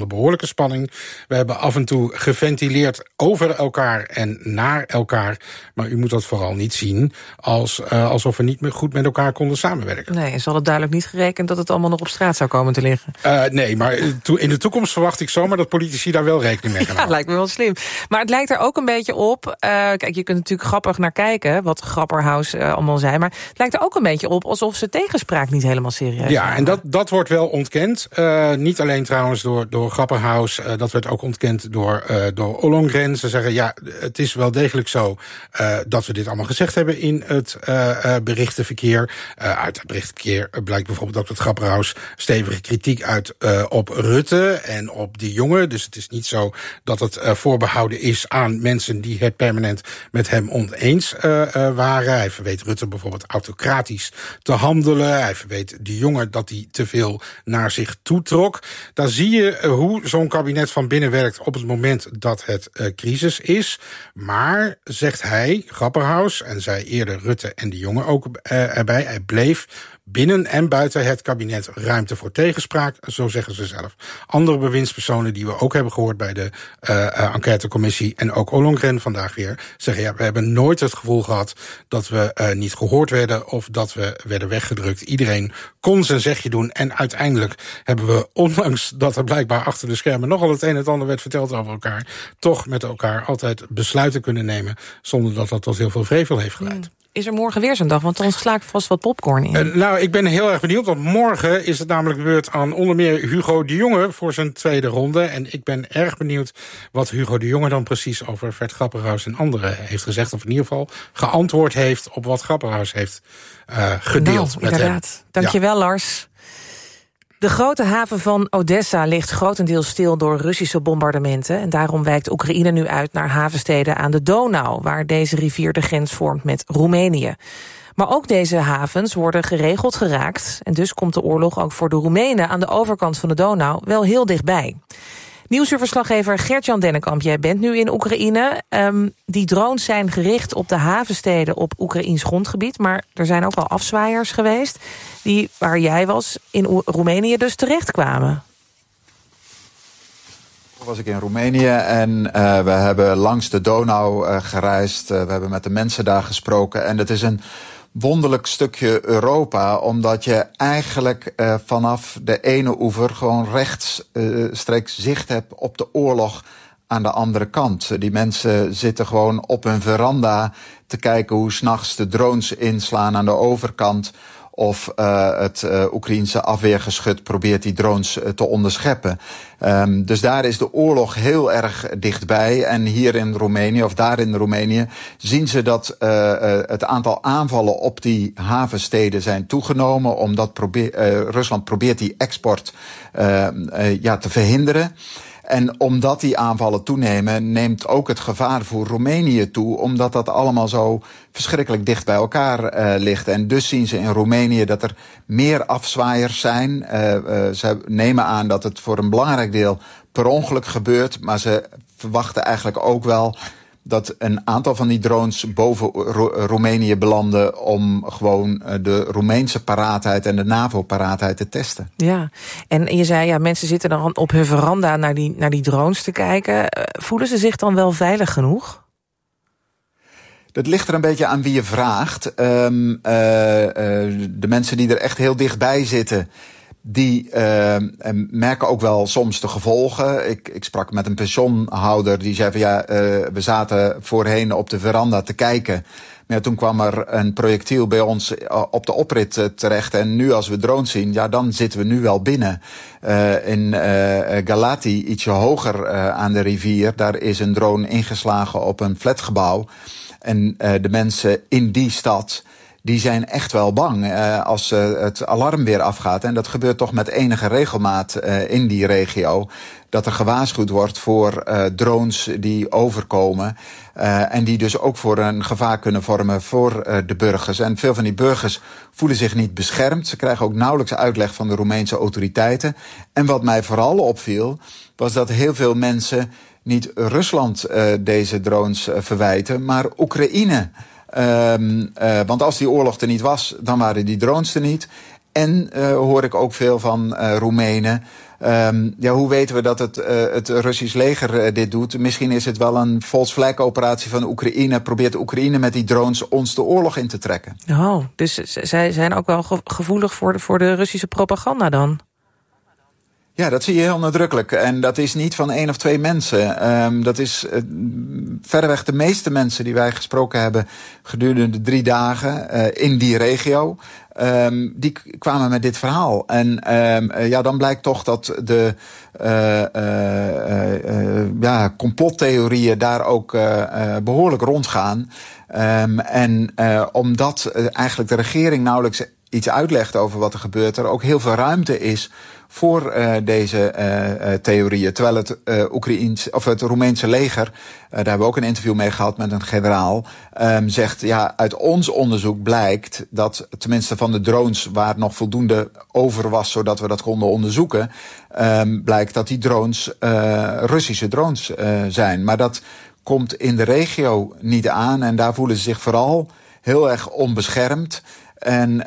behoorlijke spanning. We hebben af en toe geventileerd over elkaar en naar elkaar. Maar u moet dat vooral niet zien alsof we niet meer goed met elkaar konden samenwerken. Nee, ze hadden duidelijk niet gerekend dat het allemaal nog op straat zou komen te liggen. Nee, maar in de toekomst verwacht ik zomaar dat politici daar wel rekening mee gaan houden. Ja, lijkt me wel slim. Maar het lijkt er ook een beetje op. Kijk, je kunt natuurlijk grappig naar kijken, wat Grapperhaus allemaal zei. Maar het lijkt er ook een beetje op alsof ze tegenspraak niet helemaal serieus Ja, namen. en dat wordt wel ontkend. Niet alleen trouwens door Grapperhaus. Dat werd ook ontkend door Ollongren. Ze zeggen, ja, het is wel degelijk zo dat we dit allemaal gezegd hebben in het berichtenverkeer. Uit het berichtenverkeer blijkt bijvoorbeeld ook dat Grapperhaus stevige kritiek uit op Rutte en op die jongen. Dus het is niet zo dat het voorbehouden is aan mensen die het permanent met hem oneens waren. Hij verweet Rutte bijvoorbeeld autocratisch te handelen. Hij verweet die jongen dat hij te veel naar zich toetrok. Daar zie je hoe zo'n kabinet van binnen werkt op het moment dat het crisis is. Maar, zegt hij, Grapperhaus, en zei eerder Rutte en die jongen ook erbij, hij bleef binnen en buiten het kabinet ruimte voor tegenspraak, zo zeggen ze zelf. Andere bewindspersonen die we ook hebben gehoord bij de enquêtecommissie en ook Ollongren vandaag weer, zeggen ja, we hebben nooit het gevoel gehad dat we niet gehoord werden of dat we werden weggedrukt. Iedereen kon zijn zegje doen en uiteindelijk hebben we, ondanks dat er blijkbaar achter de schermen nogal het een en het ander werd verteld over elkaar, toch met elkaar altijd besluiten kunnen nemen zonder dat dat tot heel veel vrevel heeft geleid. Is er morgen weer zo'n dag? Want dan sla ik vast wat popcorn in. Nou, ik ben heel erg benieuwd, want morgen is het namelijk de beurt aan onder meer Hugo de Jonge voor zijn tweede ronde. En ik ben erg benieuwd wat Hugo de Jonge dan precies over Vert Grapperhaus en anderen heeft gezegd. Of in ieder geval geantwoord heeft op wat Grapperhaus heeft gedeeld met hem. Dankjewel, ja. Lars. De grote haven van Odessa ligt grotendeels stil door Russische bombardementen. En daarom wijkt Oekraïne nu uit naar havensteden aan de Donau, waar deze rivier de grens vormt met Roemenië. Maar ook deze havens worden geregeld geraakt. En dus komt de oorlog ook voor de Roemenen aan de overkant van de Donau wel heel dichtbij. Nieuwsuurverslaggever Gert-Jan Dennekamp, jij bent nu in Oekraïne. Die drones zijn gericht op de havensteden op Oekraïns grondgebied. Maar er zijn ook al afzwaaiers geweest die, waar jij was, in Roemenië dus terechtkwamen. Was ik in Roemenië en we hebben langs de Donau gereisd. We hebben met de mensen daar gesproken. En het is een wonderlijk stukje Europa, omdat je eigenlijk vanaf de ene oever gewoon rechtstreeks zicht hebt op de oorlog aan de andere kant. Die mensen zitten gewoon op hun veranda te kijken hoe 's nachts de drones inslaan aan de overkant, of het Oekraïense afweergeschut probeert die drones te onderscheppen. Dus daar is de oorlog heel erg dichtbij. En hier in Roemenië, of daar in Roemenië, zien ze dat het aantal aanvallen op die havensteden zijn toegenomen, omdat Rusland probeert die export te verhinderen. En omdat die aanvallen toenemen, neemt ook het gevaar voor Roemenië toe, omdat dat allemaal zo verschrikkelijk dicht bij elkaar ligt. En dus zien ze in Roemenië dat er meer afzwaaiers zijn. Ze nemen aan dat het voor een belangrijk deel per ongeluk gebeurt, maar ze verwachten eigenlijk ook wel dat een aantal van die drones boven Roemenië belanden om gewoon de Roemeense paraatheid en de NAVO-paraatheid te testen. Ja, en je zei, ja, mensen zitten dan op hun veranda naar die drones te kijken. Voelen ze zich dan wel veilig genoeg? Dat ligt er een beetje aan wie je vraagt. De mensen die er echt heel dichtbij zitten, die merken ook wel soms de gevolgen. Ik sprak met een pensioenhouder die zei van we zaten voorheen op de veranda te kijken. Maar ja, toen kwam er een projectiel bij ons op de oprit terecht. En nu als we drones zien, ja, dan zitten we nu wel binnen. In Galati, ietsje hoger aan de rivier, daar is een drone ingeslagen op een flatgebouw. En de mensen in die stad, die zijn echt wel bang als het alarm weer afgaat. En dat gebeurt toch met enige regelmaat in die regio. Dat er gewaarschuwd wordt voor drones die overkomen. En die dus ook voor een gevaar kunnen vormen voor de burgers. En veel van die burgers voelen zich niet beschermd. Ze krijgen ook nauwelijks uitleg van de Roemeense autoriteiten. En wat mij vooral opviel, was dat heel veel mensen niet Rusland deze drones verwijten, maar Oekraïne. Want als die oorlog er niet was, dan waren die drones er niet. En hoor ik ook veel van Roemenen Hoe weten we dat het Russisch leger dit doet? Misschien is het wel een false flag operatie van Oekraïne. Probeert Oekraïne met die drones ons de oorlog in te trekken. Oh, dus zij zijn ook wel gevoelig voor de Russische propaganda dan? Ja, dat zie je heel nadrukkelijk. En dat is niet van 1 of 2 mensen. Dat is verreweg de meeste mensen die wij gesproken hebben gedurende de 3 dagen in die regio. Die kwamen met dit verhaal. En dan blijkt toch dat de complottheorieën daar ook behoorlijk rondgaan. Omdat eigenlijk de regering nauwelijks iets uitlegt over wat er gebeurt, er ook heel veel ruimte is voor deze theorieën. Terwijl het Roemeense leger, daar hebben we ook een interview mee gehad met een generaal, zegt, uit ons onderzoek blijkt dat, tenminste van de drones waar nog voldoende over was zodat we dat konden onderzoeken, blijkt dat die drones Russische drones zijn. Maar dat komt in de regio niet aan en daar voelen ze zich vooral heel erg onbeschermd en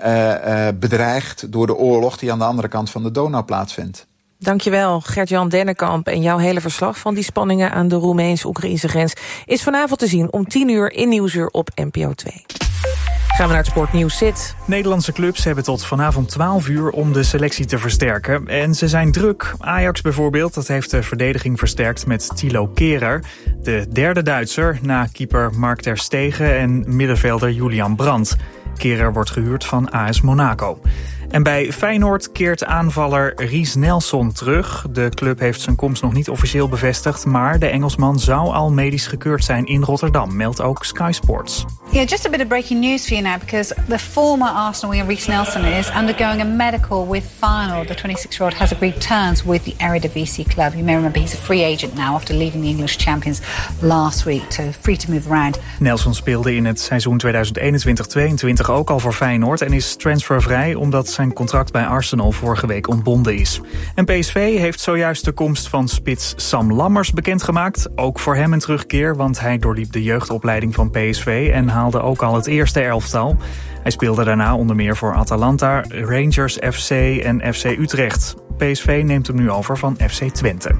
bedreigd door de oorlog die aan de andere kant van de Donau plaatsvindt. Dankjewel, Gert-Jan Dennekamp. En jouw hele verslag van die spanningen aan de Roemeens-Oekraïnse grens is vanavond te zien om 10:00 in Nieuwsuur op NPO 2. Gaan we naar het sportnieuws. Zit. Nederlandse clubs hebben tot vanavond 12:00 om de selectie te versterken. En ze zijn druk. Ajax bijvoorbeeld, dat heeft de verdediging versterkt met Thilo Kehrer. De derde Duitser, na keeper Mark ter Stegen en middenvelder Julian Brandt. Kehrer wordt gehuurd van AS Monaco. En bij Feyenoord keert aanvaller Ries Nelson terug. De club heeft zijn komst nog niet officieel bevestigd, maar de Engelsman zou al medisch gekeurd zijn in Rotterdam, meldt ook Sky Sports. Yeah, just a bit of breaking news for you now, because the former Arsenal winger Ries Nelson is undergoing a medical with Feyenoord. The 26-year-old has agreed terms with the Eredivisie club. You may remember he's a free agent now after leaving the English champions last week, free to move around. Nelson speelde in het seizoen 2021-22 ook al voor Feyenoord en is transfervrij omdat zijn contract bij Arsenal vorige week ontbonden is. En PSV heeft zojuist de komst van spits Sam Lammers bekendgemaakt. Ook voor hem een terugkeer, want hij doorliep de jeugdopleiding van PSV en haalde ook al het eerste elftal. Hij speelde daarna onder meer voor Atalanta, Rangers FC en FC Utrecht. PSV neemt hem nu over van FC Twente.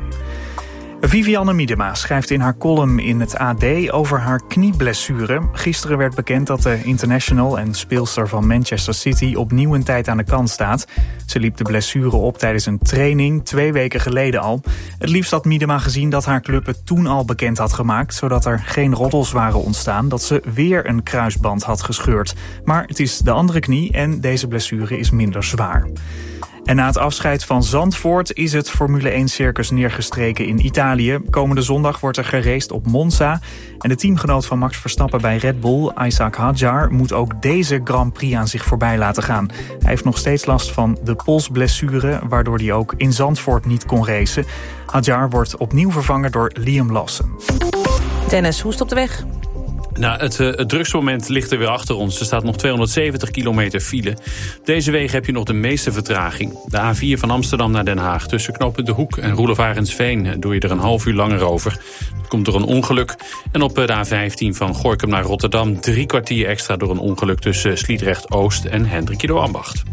Vivianne Miedema schrijft in haar column in het AD over haar knieblessure. Gisteren werd bekend dat de international en speelster van Manchester City opnieuw een tijd aan de kant staat. Ze liep de blessure op tijdens een training 2 weken geleden al. Het liefst had Miedema gezien dat haar club het toen al bekend had gemaakt, zodat er geen roddels waren ontstaan dat ze weer een kruisband had gescheurd. Maar het is de andere knie en deze blessure is minder zwaar. En na het afscheid van Zandvoort is het Formule 1-circus neergestreken in Italië. Komende zondag wordt er geraced op Monza. En de teamgenoot van Max Verstappen bij Red Bull, Isaac Hadjar, moet ook deze Grand Prix aan zich voorbij laten gaan. Hij heeft nog steeds last van de polsblessure, waardoor hij ook in Zandvoort niet kon racen. Hadjar wordt opnieuw vervangen door Liam Lawson. Dennis, hoe is het op de weg? Nou, het drukste moment ligt er weer achter ons. Er staat nog 270 kilometer file. Deze wegen heb je nog de meeste vertraging. De A4 van Amsterdam naar Den Haag. Tussen knooppunt De Hoek en Roelof Arendsveen doe je er een half uur langer over. Dat komt door een ongeluk. En op de A15 van Gorinchem naar Rotterdam 3 kwartier extra door een ongeluk tussen Sliedrecht-Oost en Hendrik Ido Ambacht.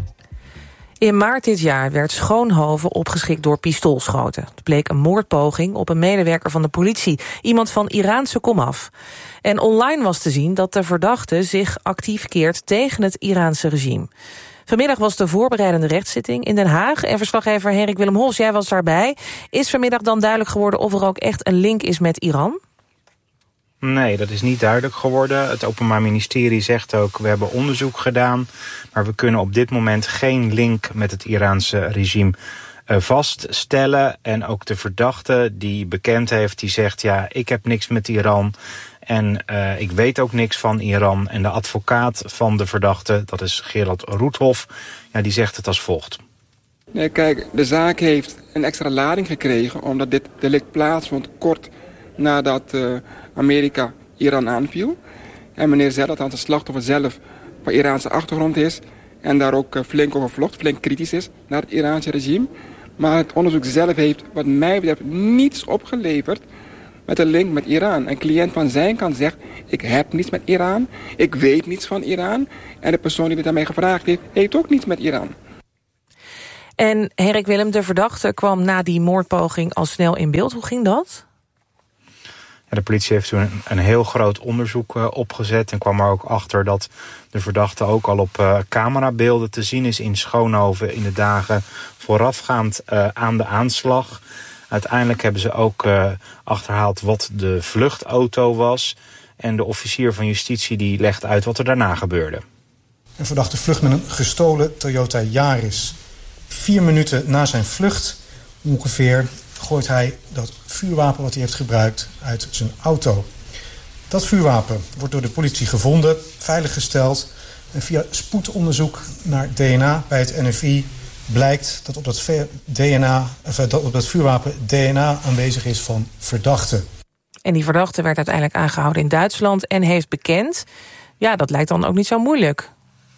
In maart dit jaar werd Schoonhoven opgeschikt door pistoolschoten. Het bleek een moordpoging op een medewerker van de politie. Iemand van Iraanse komaf. En online was te zien dat de verdachte zich actief keert tegen het Iraanse regime. Vanmiddag was de voorbereidende rechtszitting in Den Haag. En verslaggever Henrik Willem Hofs, jij was daarbij. Is vanmiddag dan duidelijk geworden of er ook echt een link is met Iran? Nee, dat is niet duidelijk geworden. Het Openbaar Ministerie zegt ook, we hebben onderzoek gedaan, maar we kunnen op dit moment geen link met het Iraanse regime vaststellen. En ook de verdachte die bekend heeft, die zegt, ja, ik heb niks met Iran en ik weet ook niks van Iran. En de advocaat van de verdachte, dat is Gerald Roethoff, ja, die zegt het als volgt. Nee, kijk, de zaak heeft een extra lading gekregen omdat dit delict plaatsvond kort nadat Amerika Iran aanviel. En meneer zegt dat de slachtoffer zelf van Iraanse achtergrond is en daar ook flink over vlogt, flink kritisch is naar het Iraanse regime. Maar het onderzoek zelf heeft wat mij betreft niets opgeleverd met een link met Iran. Een cliënt van zijn kant zegt, ik heb niets met Iran, ik weet niets van Iran. En de persoon die het aan mij gevraagd heeft, heeft ook niets met Iran. En Herk Willem, de verdachte, kwam na die moordpoging al snel in beeld. Hoe ging dat? Ja, de politie heeft toen een heel groot onderzoek opgezet... en kwam er ook achter dat de verdachte ook al op camerabeelden te zien is... in Schoonhoven in de dagen voorafgaand aan de aanslag. Uiteindelijk hebben ze ook achterhaald wat de vluchtauto was... en de officier van justitie die legt uit wat er daarna gebeurde. Een verdachte vlucht met een gestolen Toyota Yaris. 4 minuten na zijn vlucht ongeveer gooit hij dat vuurwapen wat hij heeft gebruikt uit zijn auto. Dat vuurwapen wordt door de politie gevonden, veiliggesteld... en via spoedonderzoek naar DNA bij het NFI blijkt dat op dat vuurwapen DNA aanwezig is van verdachte. En die verdachte werd uiteindelijk aangehouden in Duitsland en heeft bekend. Ja, dat lijkt dan ook niet zo moeilijk.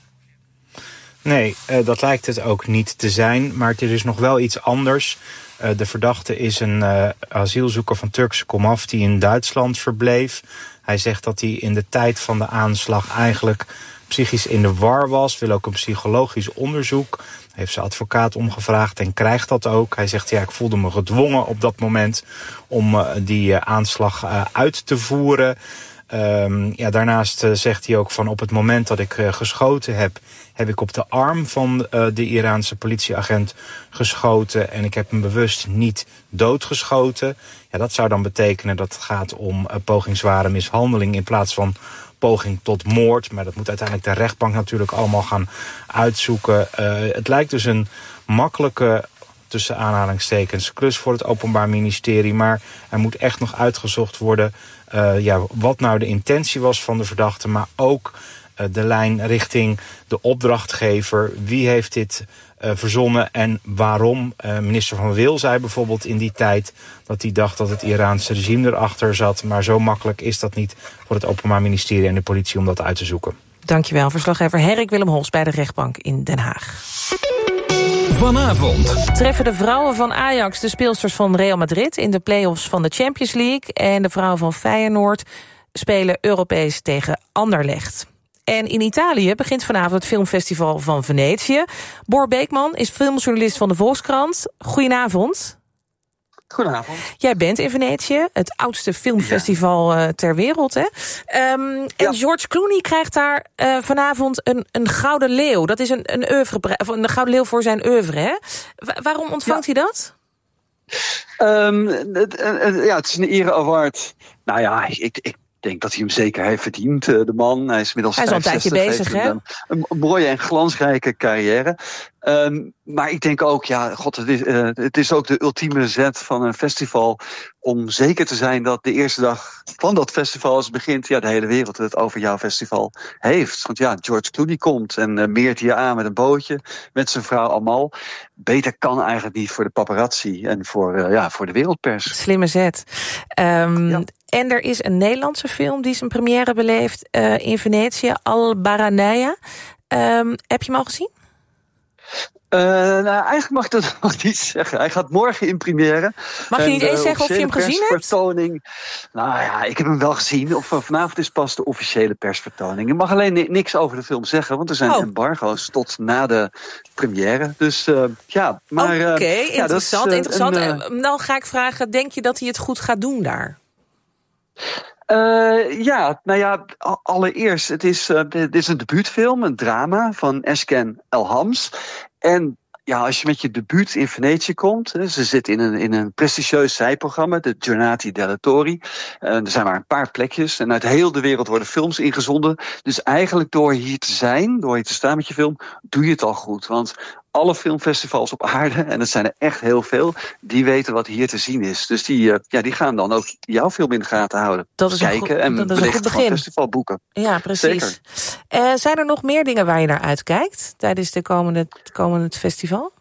Nee, dat lijkt het ook niet te zijn, maar er is nog wel iets anders. De verdachte is een asielzoeker van Turkse komaf die in Duitsland verbleef. Hij zegt dat hij in de tijd van de aanslag eigenlijk psychisch in de war was. Wil ook een psychologisch onderzoek. Hij heeft zijn advocaat omgevraagd en krijgt dat ook. Hij zegt, ja, ik voelde me gedwongen op dat moment om die aanslag uit te voeren. Daarnaast zegt hij ook van op het moment dat ik geschoten heb... heb ik op de arm van de Iraanse politieagent geschoten... en ik heb hem bewust niet doodgeschoten. Ja, dat zou dan betekenen dat het gaat om poging zware mishandeling... in plaats van poging tot moord. Maar dat moet uiteindelijk de rechtbank natuurlijk allemaal gaan uitzoeken. Het lijkt dus een makkelijke... tussen aanhalingstekens, klus voor het Openbaar Ministerie. Maar er moet echt nog uitgezocht worden wat nou de intentie was van de verdachte. Maar ook de lijn richting de opdrachtgever. Wie heeft dit verzonnen en waarom? Minister Van Wil zei bijvoorbeeld in die tijd dat hij dacht dat het Iraanse regime erachter zat. Maar zo makkelijk is dat niet voor het Openbaar Ministerie en de politie om dat uit te zoeken. Dankjewel, verslaggever Herk Willem Hols bij de rechtbank in Den Haag. Vanavond treffen de vrouwen van Ajax de speelsters van Real Madrid in de play-offs van de Champions League. En de vrouwen van Feyenoord spelen Europees tegen Anderlecht. En in Italië begint vanavond het filmfestival van Venetië. Boor Beekman is filmjournalist van de Volkskrant. Goedenavond. Goedenavond. Jij bent in Venetië, het oudste filmfestival ter wereld, hè? En George Clooney krijgt daar vanavond een Gouden Leeuw. Dat is een Gouden Leeuw voor zijn oeuvre, hè? Waarom ontvangt hij dat? Het is een ere award. Nou ja, ik denk dat hij hem zeker heeft verdiend, de man. Hij is inmiddels al een tijdje bezig, hè? Een mooie en glansrijke carrière. Maar ik denk ook, het is ook de ultieme zet van een festival om zeker te zijn dat de eerste dag van dat festival als het begint, de hele wereld het over jouw festival heeft. Want George Clooney komt en meert hier aan met een bootje met zijn vrouw Amal. Beter kan eigenlijk niet voor de paparazzi en voor de wereldpers. Slimme zet. En er is een Nederlandse film die zijn première beleeft in Venetië, Al Baranaya. Heb je hem al gezien? Eigenlijk mag ik dat nog niet zeggen. Hij gaat morgen in première. Mag je niet eens zeggen of je hem gezien hebt? Nou ja, ik heb hem wel gezien. Vanavond is pas de officiële persvertoning. Ik mag alleen niks over de film zeggen, want er zijn embargo's tot na de première. Dus maar... Oké, interessant. Dan ga ik vragen, denk je dat hij het goed gaat doen daar? Allereerst, het is een debuutfilm, een drama van Esken Elhams. En als je met je debuut in Venetië komt, ze zit in een prestigieus zijprogramma, de Giornate delle Torri. Er zijn maar een paar plekjes en uit heel de wereld worden films ingezonden. Dus eigenlijk door hier te zijn, door hier te staan met je film, doe je het al goed. Want alle filmfestivals op aarde, en dat zijn er echt heel veel, die weten wat hier te zien is. Dus die gaan dan ook jouw film in de gaten houden. Dat is kijken en wellicht een festival boeken. Ja, precies. Zijn er nog meer dingen waar je naar uitkijkt tijdens de komende festival?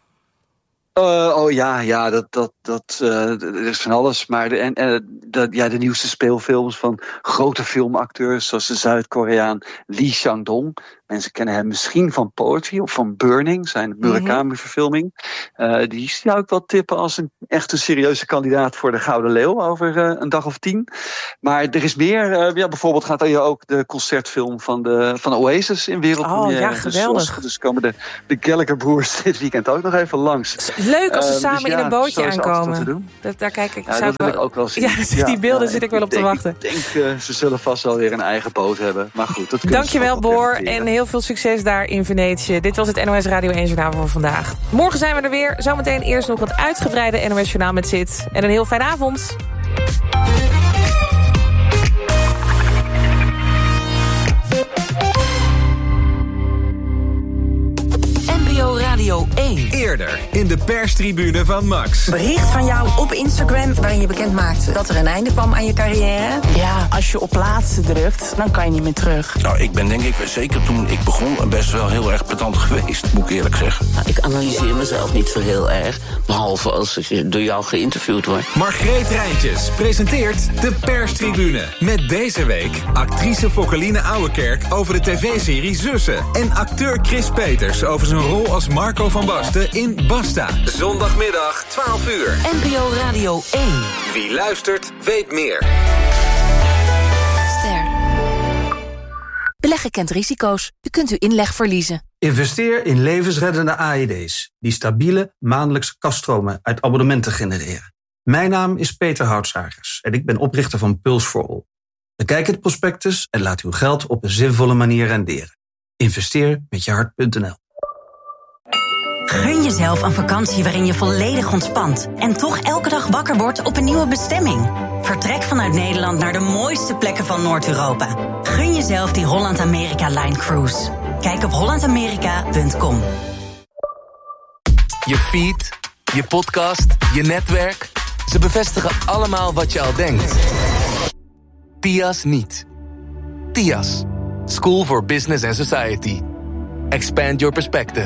Er is van alles. Maar de nieuwste speelfilms van grote filmacteurs zoals de Zuid-Koreaan Lee Chang-dong Mensen kennen hem misschien van Poetry of van Burning, zijn Murakami-verfilming. Die zou ik wel tippen als een echt een serieuze kandidaat voor de Gouden Leeuw over een dag of 10. Maar er is meer. Bijvoorbeeld gaat er ook de concertfilm van Oasis in wereldpremière. Ja, geweldig. Dus komen de Gallagher-broers dit weekend ook nog even langs. Leuk als ze samen in een bootje aankomen. Daar kijk ik, dat wil ik ook wel zien. Ja, die beelden zit ik wel op te wachten. Ik denk, ze zullen vast wel weer een eigen boot hebben. Maar goed, dankjewel, Boor. En heel veel succes daar in Venetië. Dit was het NOS Radio 1 Journaal voor vandaag. Morgen zijn we er weer. Zometeen eerst nog het uitgebreide NOS Journaal met Sid. En een heel fijne avond. NPO Radio 1. Eerder in de perstribune van Max. Bericht van jou op Instagram waarin je bekend maakte dat er een einde kwam aan je carrière. Ja, als je op plaatsen drukt, dan kan je niet meer terug. Nou, ik ben denk ik, zeker toen ik begon, best wel heel erg petant geweest, moet ik eerlijk zeggen. Nou, ik analyseer mezelf niet zo heel erg, behalve als ik door jou geïnterviewd word. Margreet Rijntjes presenteert de perstribune. Met deze week actrice Fokkeline Ouwekerk over de tv-serie Zussen. En acteur Chris Peters over zijn rol als Marco van Basten in Basta. Zondagmiddag, 12 uur. NPO Radio 1. Wie luistert, weet meer. Ster. Beleggen kent risico's. U kunt uw inleg verliezen. Investeer in levensreddende AED's... die stabiele maandelijkse kaststromen uit abonnementen genereren. Mijn naam is Peter Houtsagers en ik ben oprichter van Pulse for All. Bekijk het prospectus en laat uw geld op een zinvolle manier renderen. Investeer met je hart.nl. Gun jezelf een vakantie waarin je volledig ontspant en toch elke dag wakker wordt op een nieuwe bestemming. Vertrek vanuit Nederland naar de mooiste plekken van Noord-Europa. Gun jezelf die Holland-Amerika-Line Cruise. Kijk op hollandamerika.com. Je feed, je podcast, je netwerk. Ze bevestigen allemaal wat je al denkt. TIAS niet. TIAS. School for Business and Society. Expand your perspective.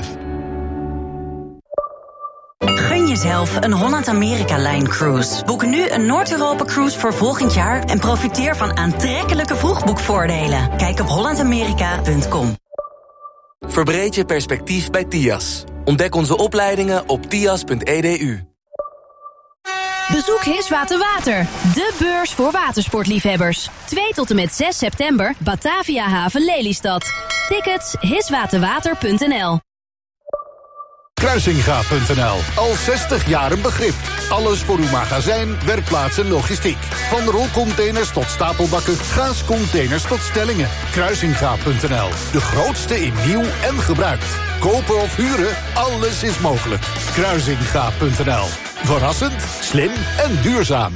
Gun jezelf een Holland-Amerika-Line Cruise. Boek nu een Noord-Europa-cruise voor volgend jaar en profiteer van aantrekkelijke vroegboekvoordelen. Kijk op hollandamerika.com. Verbreed je perspectief bij TIAS. Ontdek onze opleidingen op tias.edu. Bezoek Hiswater Water, de beurs voor watersportliefhebbers. 2 tot en met 6 september, Batavia Haven Lelystad. Tickets hiswaterwater.nl. Kruisinga.nl. Al 60 jaar een begrip. Alles voor uw magazijn, werkplaats en logistiek. Van rolcontainers tot stapelbakken, gaascontainers tot stellingen. Kruisinga.nl. De grootste in nieuw en gebruikt. Kopen of huren, alles is mogelijk. Kruisinga.nl. Verrassend, slim en duurzaam.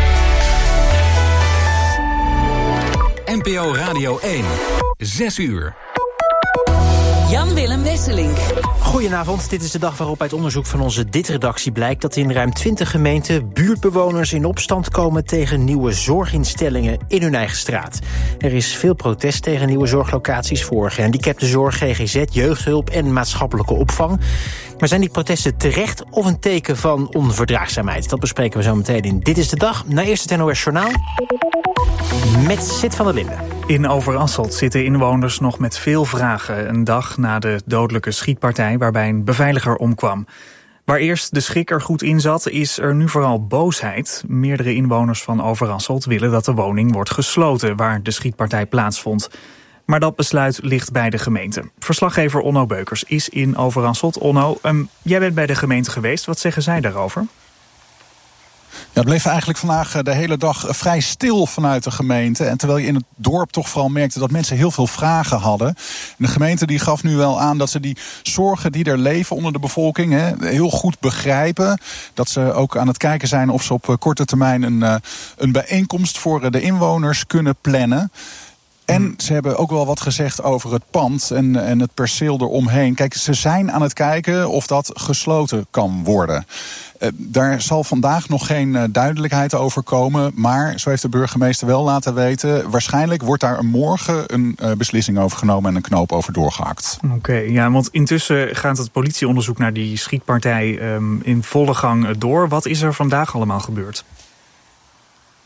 NPO Radio 1. 6 uur. Jan-Willem Wesseling. Goedenavond, dit is de dag waarop uit onderzoek van onze DIT-redactie blijkt dat in ruim 20 gemeenten buurtbewoners in opstand komen tegen nieuwe zorginstellingen in hun eigen straat. Er is veel protest tegen nieuwe zorglocaties voor gehandicaptenzorg, GGZ, jeugdhulp en maatschappelijke opvang. Maar zijn die protesten terecht of een teken van onverdraagzaamheid? Dat bespreken we zo meteen in Dit is de Dag. Na eerst het NOS Journaal met Sid van der Linden. In Overasselt zitten inwoners nog met veel vragen. Een dag na de dodelijke schietpartij waarbij een beveiliger omkwam. Waar eerst de schrik er goed in zat, is er nu vooral boosheid. Meerdere inwoners van Overasselt willen dat de woning wordt gesloten waar de schietpartij plaatsvond. Maar dat besluit ligt bij de gemeente. Verslaggever Onno Beukers is in Overasselt. Onno, jij bent bij de gemeente geweest. Wat zeggen zij daarover? Ja, het bleef eigenlijk vandaag de hele dag vrij stil vanuit de gemeente. En terwijl je in het dorp toch vooral merkte dat mensen heel veel vragen hadden. En de gemeente die gaf nu wel aan dat ze die zorgen die er leven onder de bevolking heel goed begrijpen. Dat ze ook aan het kijken zijn of ze op korte termijn een bijeenkomst voor de inwoners kunnen plannen. En ze hebben ook wel wat gezegd over het pand en het perceel eromheen. Kijk, ze zijn aan het kijken of dat gesloten kan worden. Daar zal vandaag nog geen duidelijkheid over komen. Maar, zo heeft de burgemeester wel laten weten, waarschijnlijk wordt daar morgen een beslissing over genomen en een knoop over doorgehakt. Oké, ja, want intussen gaat het politieonderzoek naar die schietpartij in volle gang door. Wat is er vandaag allemaal gebeurd?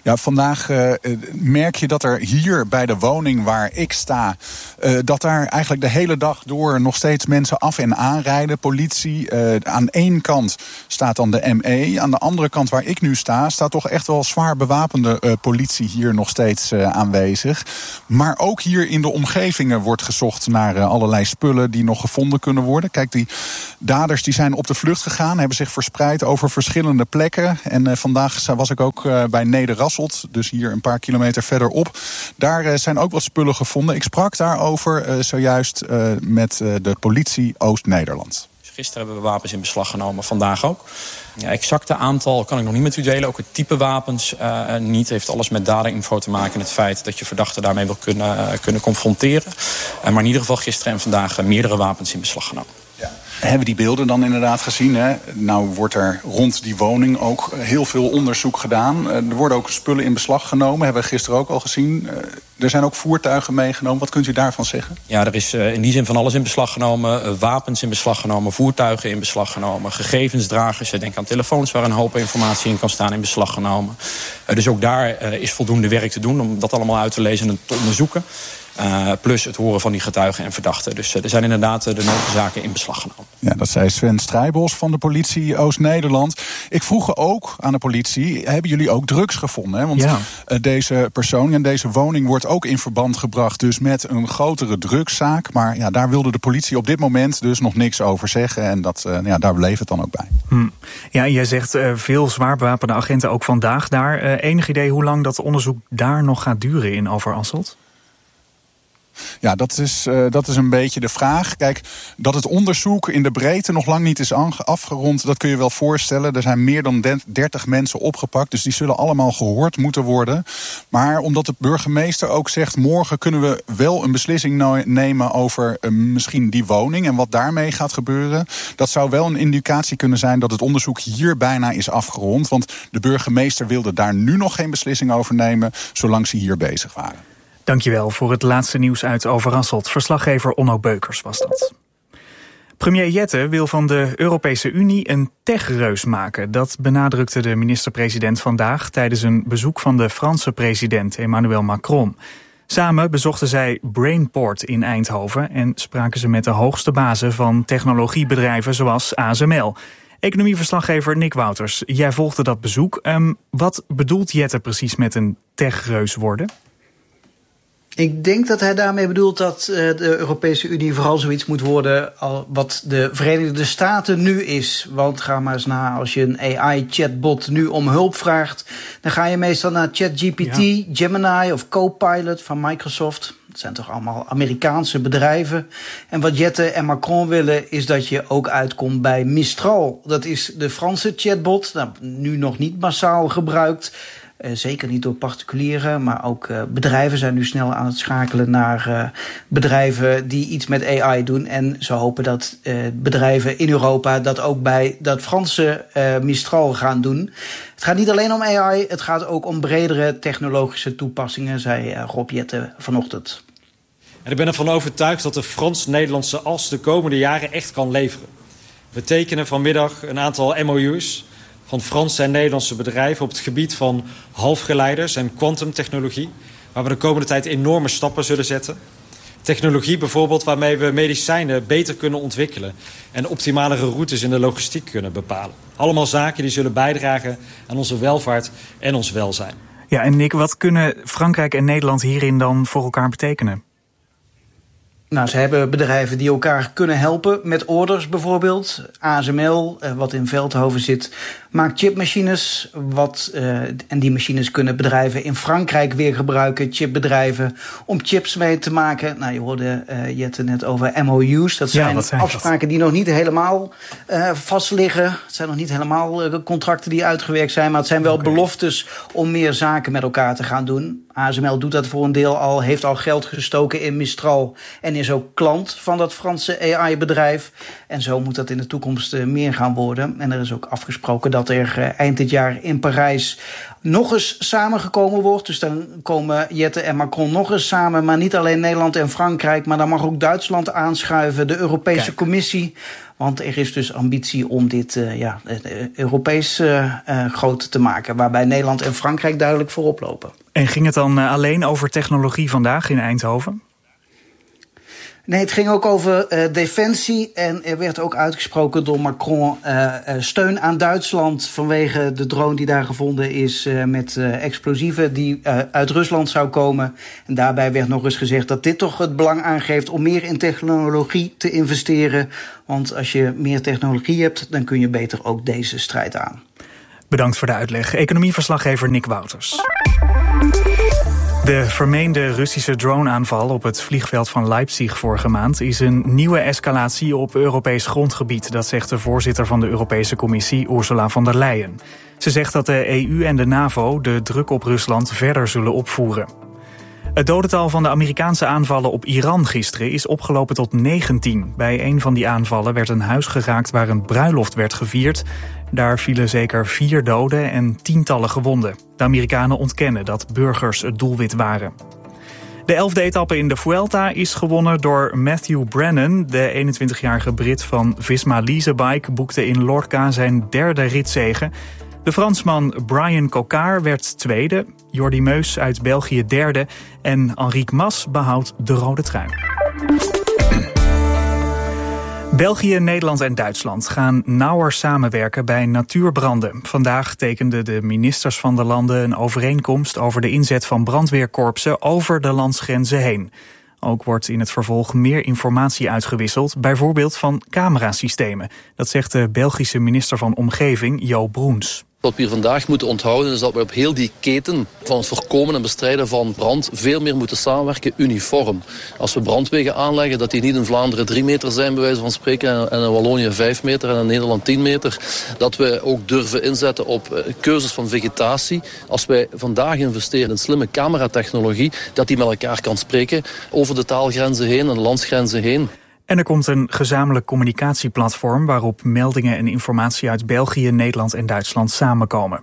Ja, vandaag merk je dat er hier bij de woning waar ik sta, dat daar eigenlijk de hele dag door nog steeds mensen af en aanrijden. Politie. Aan één kant staat dan de ME. Aan de andere kant waar ik nu sta, staat toch echt wel zwaar bewapende politie hier nog steeds aanwezig. Maar ook hier in de omgevingen wordt gezocht naar allerlei spullen die nog gevonden kunnen worden. Kijk, die daders die zijn op de vlucht gegaan, hebben zich verspreid over verschillende plekken. En vandaag was ik ook bij Nederrasselt, dus hier een paar kilometer verderop. Daar zijn ook wat spullen gevonden. Ik sprak daarover zojuist met de politie Oost-Nederland. Gisteren hebben we wapens in beslag genomen, vandaag ook. Ja, exacte aantal kan ik nog niet met u delen. Ook het type wapens niet. Heeft alles met dadeninfo te maken en het feit dat je verdachten daarmee wil kunnen confronteren. Maar in ieder geval gisteren en vandaag meerdere wapens in beslag genomen. Ja. Hebben we die beelden dan inderdaad gezien? Hè? Nou wordt er rond die woning ook heel veel onderzoek gedaan. Er worden ook spullen in beslag genomen, hebben we gisteren ook al gezien. Er zijn ook voertuigen meegenomen. Wat kunt u daarvan zeggen? Ja, er is in die zin van alles in beslag genomen. Wapens in beslag genomen, voertuigen in beslag genomen. Gegevensdragers, denk aan telefoons waar een hoop informatie in kan staan, in beslag genomen. Dus ook daar is voldoende werk te doen om dat allemaal uit te lezen en te onderzoeken. Plus het horen van die getuigen en verdachten. Dus er zijn inderdaad de nodige zaken in beslag genomen. Ja, dat zei Sven Strijbos van de politie Oost-Nederland. Ik vroeg ook aan de politie, hebben jullie ook drugs gevonden? Hè? Want deze persoon en deze woning wordt ook in verband gebracht dus met een grotere drugszaak. Maar ja, daar wilde de politie op dit moment dus nog niks over zeggen. En daar bleef het dan ook bij. Ja, jij zegt veel zwaar bewapende agenten ook vandaag daar. Enig idee hoe lang dat onderzoek daar nog gaat duren in Overasselt? Ja, dat is een beetje de vraag. Kijk, dat het onderzoek in de breedte nog lang niet is afgerond, dat kun je wel voorstellen. Er zijn meer dan 30 mensen opgepakt, dus die zullen allemaal gehoord moeten worden. Maar omdat de burgemeester ook zegt, morgen kunnen we wel een beslissing nemen over misschien die woning en wat daarmee gaat gebeuren. Dat zou wel een indicatie kunnen zijn dat het onderzoek hier bijna is afgerond. Want de burgemeester wilde daar nu nog geen beslissing over nemen, zolang ze hier bezig waren. Dankjewel voor het laatste nieuws uit Overasselt. Verslaggever Onno Beukers was dat. Premier Jette wil van de Europese Unie een techreus maken. Dat benadrukte de minister-president vandaag tijdens een bezoek van de Franse president Emmanuel Macron. Samen bezochten zij Brainport in Eindhoven en spraken ze met de hoogste bazen van technologiebedrijven zoals ASML. Economieverslaggever Nick Wouters, jij volgde dat bezoek. Wat bedoelt Jette precies met een techreus worden? Ik denk dat hij daarmee bedoelt dat de Europese Unie vooral zoiets moet worden wat de Verenigde Staten nu is. Want ga maar eens na, als je een AI-chatbot nu om hulp vraagt, dan ga je meestal naar ChatGPT, Gemini of Copilot van Microsoft. Dat zijn toch allemaal Amerikaanse bedrijven. En wat Jette en Macron willen is dat je ook uitkomt bij Mistral. Dat is de Franse chatbot, nu nog niet massaal gebruikt. Zeker niet door particulieren, maar ook bedrijven zijn nu snel aan het schakelen naar bedrijven die iets met AI doen. En ze hopen dat bedrijven in Europa dat ook bij dat Franse Mistral gaan doen. Het gaat niet alleen om AI, het gaat ook om bredere technologische toepassingen, zei Rob Jette vanochtend. En ik ben ervan overtuigd dat de Frans-Nederlandse as de komende jaren echt kan leveren. We tekenen vanmiddag een aantal MOU's van Franse en Nederlandse bedrijven op het gebied van halfgeleiders en quantumtechnologie, waar we de komende tijd enorme stappen zullen zetten. Technologie bijvoorbeeld waarmee we medicijnen beter kunnen ontwikkelen en optimalere routes in de logistiek kunnen bepalen. Allemaal zaken die zullen bijdragen aan onze welvaart en ons welzijn. Ja, en Nick, wat kunnen Frankrijk en Nederland hierin dan voor elkaar betekenen? Nou, ze hebben bedrijven die elkaar kunnen helpen met orders bijvoorbeeld. ASML, wat in Veldhoven zit, maakt chipmachines. En die machines kunnen bedrijven in Frankrijk weer gebruiken, chipbedrijven, om chips mee te maken. Nou, je hoorde Jette net over MOU's. Dat zijn afspraken die nog niet helemaal vast liggen. Het zijn nog niet helemaal contracten die uitgewerkt zijn, maar het zijn wel beloftes om meer zaken met elkaar te gaan doen. ASML doet dat voor een deel al, heeft al geld gestoken in Mistral en is ook klant van dat Franse AI-bedrijf. En zo moet dat in de toekomst meer gaan worden. En er is ook afgesproken dat dat er eind dit jaar in Parijs nog eens samengekomen wordt. Dus dan komen Jette en Macron nog eens samen. Maar niet alleen Nederland en Frankrijk, maar dan mag ook Duitsland aanschuiven. De Europese Commissie. Want er is dus ambitie om dit Europees groot te maken. Waarbij Nederland en Frankrijk duidelijk voorop lopen. En ging het dan alleen over technologie vandaag in Eindhoven? Nee, het ging ook over defensie. En er werd ook uitgesproken door Macron steun aan Duitsland vanwege de drone die daar gevonden is met explosieven die uit Rusland zou komen. En daarbij werd nog eens gezegd dat dit toch het belang aangeeft om meer in technologie te investeren. Want als je meer technologie hebt, dan kun je beter ook deze strijd aan. Bedankt voor de uitleg. Economieverslaggever Nick Wouters. De vermeende Russische droneaanval op het vliegveld van Leipzig vorige maand is een nieuwe escalatie op Europees grondgebied. Dat zegt de voorzitter van de Europese Commissie, Ursula von der Leyen. Ze zegt dat de EU en de NAVO de druk op Rusland verder zullen opvoeren. Het dodental van de Amerikaanse aanvallen op Iran gisteren is opgelopen tot 19. Bij een van die aanvallen werd een huis geraakt waar een bruiloft werd gevierd. Daar vielen zeker 4 doden en tientallen gewonden. De Amerikanen ontkennen dat burgers het doelwit waren. De 11e etappe in de Vuelta is gewonnen door Matthew Brennan. De 21-jarige Brit van Visma Leasebike boekte in Lorca zijn 3e ritzege. De Fransman Brian Cocard werd tweede, Jordi Meus uit België derde en Enric Mas behoudt de rode trui. België, Nederland en Duitsland gaan nauwer samenwerken bij natuurbranden. Vandaag tekenden de ministers van de landen een overeenkomst over de inzet van brandweerkorpsen over de landsgrenzen heen. Ook wordt in het vervolg meer informatie uitgewisseld, bijvoorbeeld van camerasystemen. Dat zegt de Belgische minister van Omgeving, Jo Broens. Wat we hier vandaag moeten onthouden is dat we op heel die keten van het voorkomen en bestrijden van brand veel meer moeten samenwerken uniform. Als we brandwegen aanleggen, dat die niet in Vlaanderen 3 meter zijn bij wijze van spreken en in Wallonië 5 meter en in Nederland 10 meter. Dat we ook durven inzetten op keuzes van vegetatie. Als wij vandaag investeren in slimme cameratechnologie, dat die met elkaar kan spreken over de taalgrenzen heen en de landsgrenzen heen. En er komt een gezamenlijk communicatieplatform waarop meldingen en informatie uit België, Nederland en Duitsland samenkomen.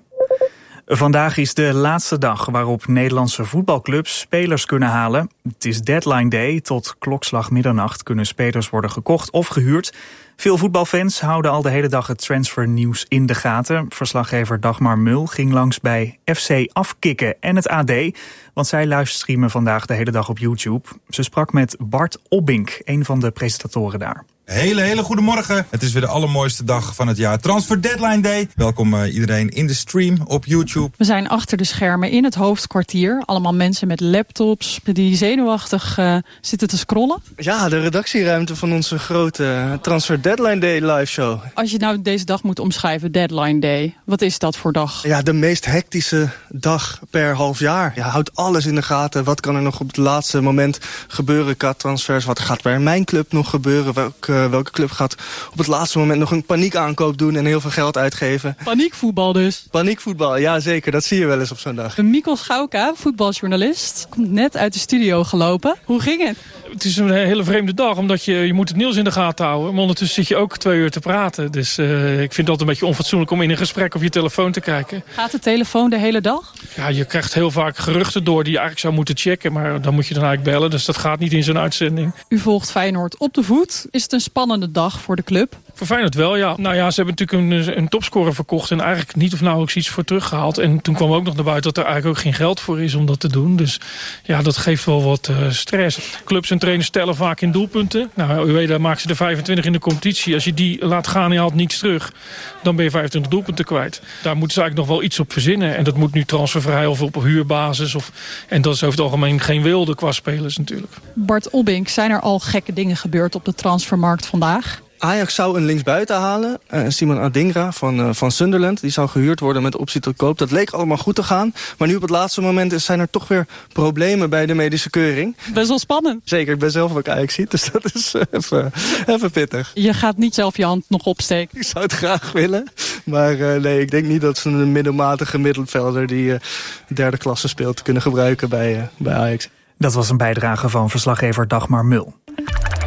Vandaag is de laatste dag waarop Nederlandse voetbalclubs spelers kunnen halen. Het is deadline day. Tot klokslag middernacht kunnen spelers worden gekocht of gehuurd. Veel voetbalfans houden al de hele dag het transfernieuws in de gaten. Verslaggever Dagmar Mul ging langs bij FC Afkikken en het AD, want zij livestreamen vandaag de hele dag op YouTube. Ze sprak met Bart Obbink, een van de presentatoren daar. Hele goedemorgen. Het is weer de allermooiste dag van het jaar. Transfer Deadline Day. Welkom iedereen in de stream op YouTube. We zijn achter de schermen in het hoofdkwartier. Allemaal mensen met laptops die zenuwachtig zitten te scrollen. Ja, de redactieruimte van onze grote Transfer Deadline Day live show. Als je nou deze dag moet omschrijven, Deadline Day, wat is dat voor dag? Ja, de meest hectische dag per half jaar. Ja, houdt alles in de gaten. Wat kan er nog op het laatste moment gebeuren qua transfers? Wat gaat bij mijn club nog gebeuren? Welke club gaat op het laatste moment nog een paniekaankoop doen en heel veel geld uitgeven? Paniekvoetbal dus? Paniekvoetbal, ja zeker. Dat zie je wel eens op zo'n dag. Mikkel Schauka, voetbaljournalist, komt net uit de studio gelopen. Hoe ging het? Het is een hele vreemde dag, omdat je moet het nieuws in de gaten houden. Maar ondertussen zit je ook 2 uur te praten. Dus ik vind het altijd een beetje onfatsoenlijk om in een gesprek op je telefoon te kijken. Gaat de telefoon de hele dag? Ja, je krijgt heel vaak geruchten door die je eigenlijk zou moeten checken. Maar dan moet je dan eigenlijk bellen, dus dat gaat niet in zo'n uitzending. U volgt Feyenoord op de voet. Is het een spannende dag voor de club? Voor Feyenoord wel, ja. Nou ja, ze hebben natuurlijk een topscorer verkocht en eigenlijk niet of nauwelijks iets voor teruggehaald. En toen kwam ook nog naar buiten dat er eigenlijk ook geen geld voor is om dat te doen. Dus ja, dat geeft wel wat stress. Clubs en trainers tellen vaak in doelpunten. Nou, Ueda maakt ze er 25 in de competitie. Als je die laat gaan en je haalt niets terug, dan ben je 25 doelpunten kwijt. Daar moeten ze eigenlijk nog wel iets op verzinnen. En dat moet nu transfervrij of op huurbasis. En dat is over het algemeen geen wilde qua spelers natuurlijk. Bart Obbink, zijn er al gekke dingen gebeurd op de transfermarkt vandaag? Ajax zou een linksbuiten halen. Simon Adingra van Sunderland. Die zou gehuurd worden met optie tot koop. Dat leek allemaal goed te gaan. Maar nu op het laatste moment zijn er toch weer problemen bij de medische keuring. Best wel spannend. Zeker, ik ben zelf ook Ajaxiet. Dus dat is even pittig. Je gaat niet zelf je hand nog opsteken? Ik zou het graag willen. Maar nee, ik denk niet dat ze een middelmatige middenvelder die 3e klasse speelt kunnen gebruiken bij Ajax. Dat was een bijdrage van verslaggever Dagmar Mul.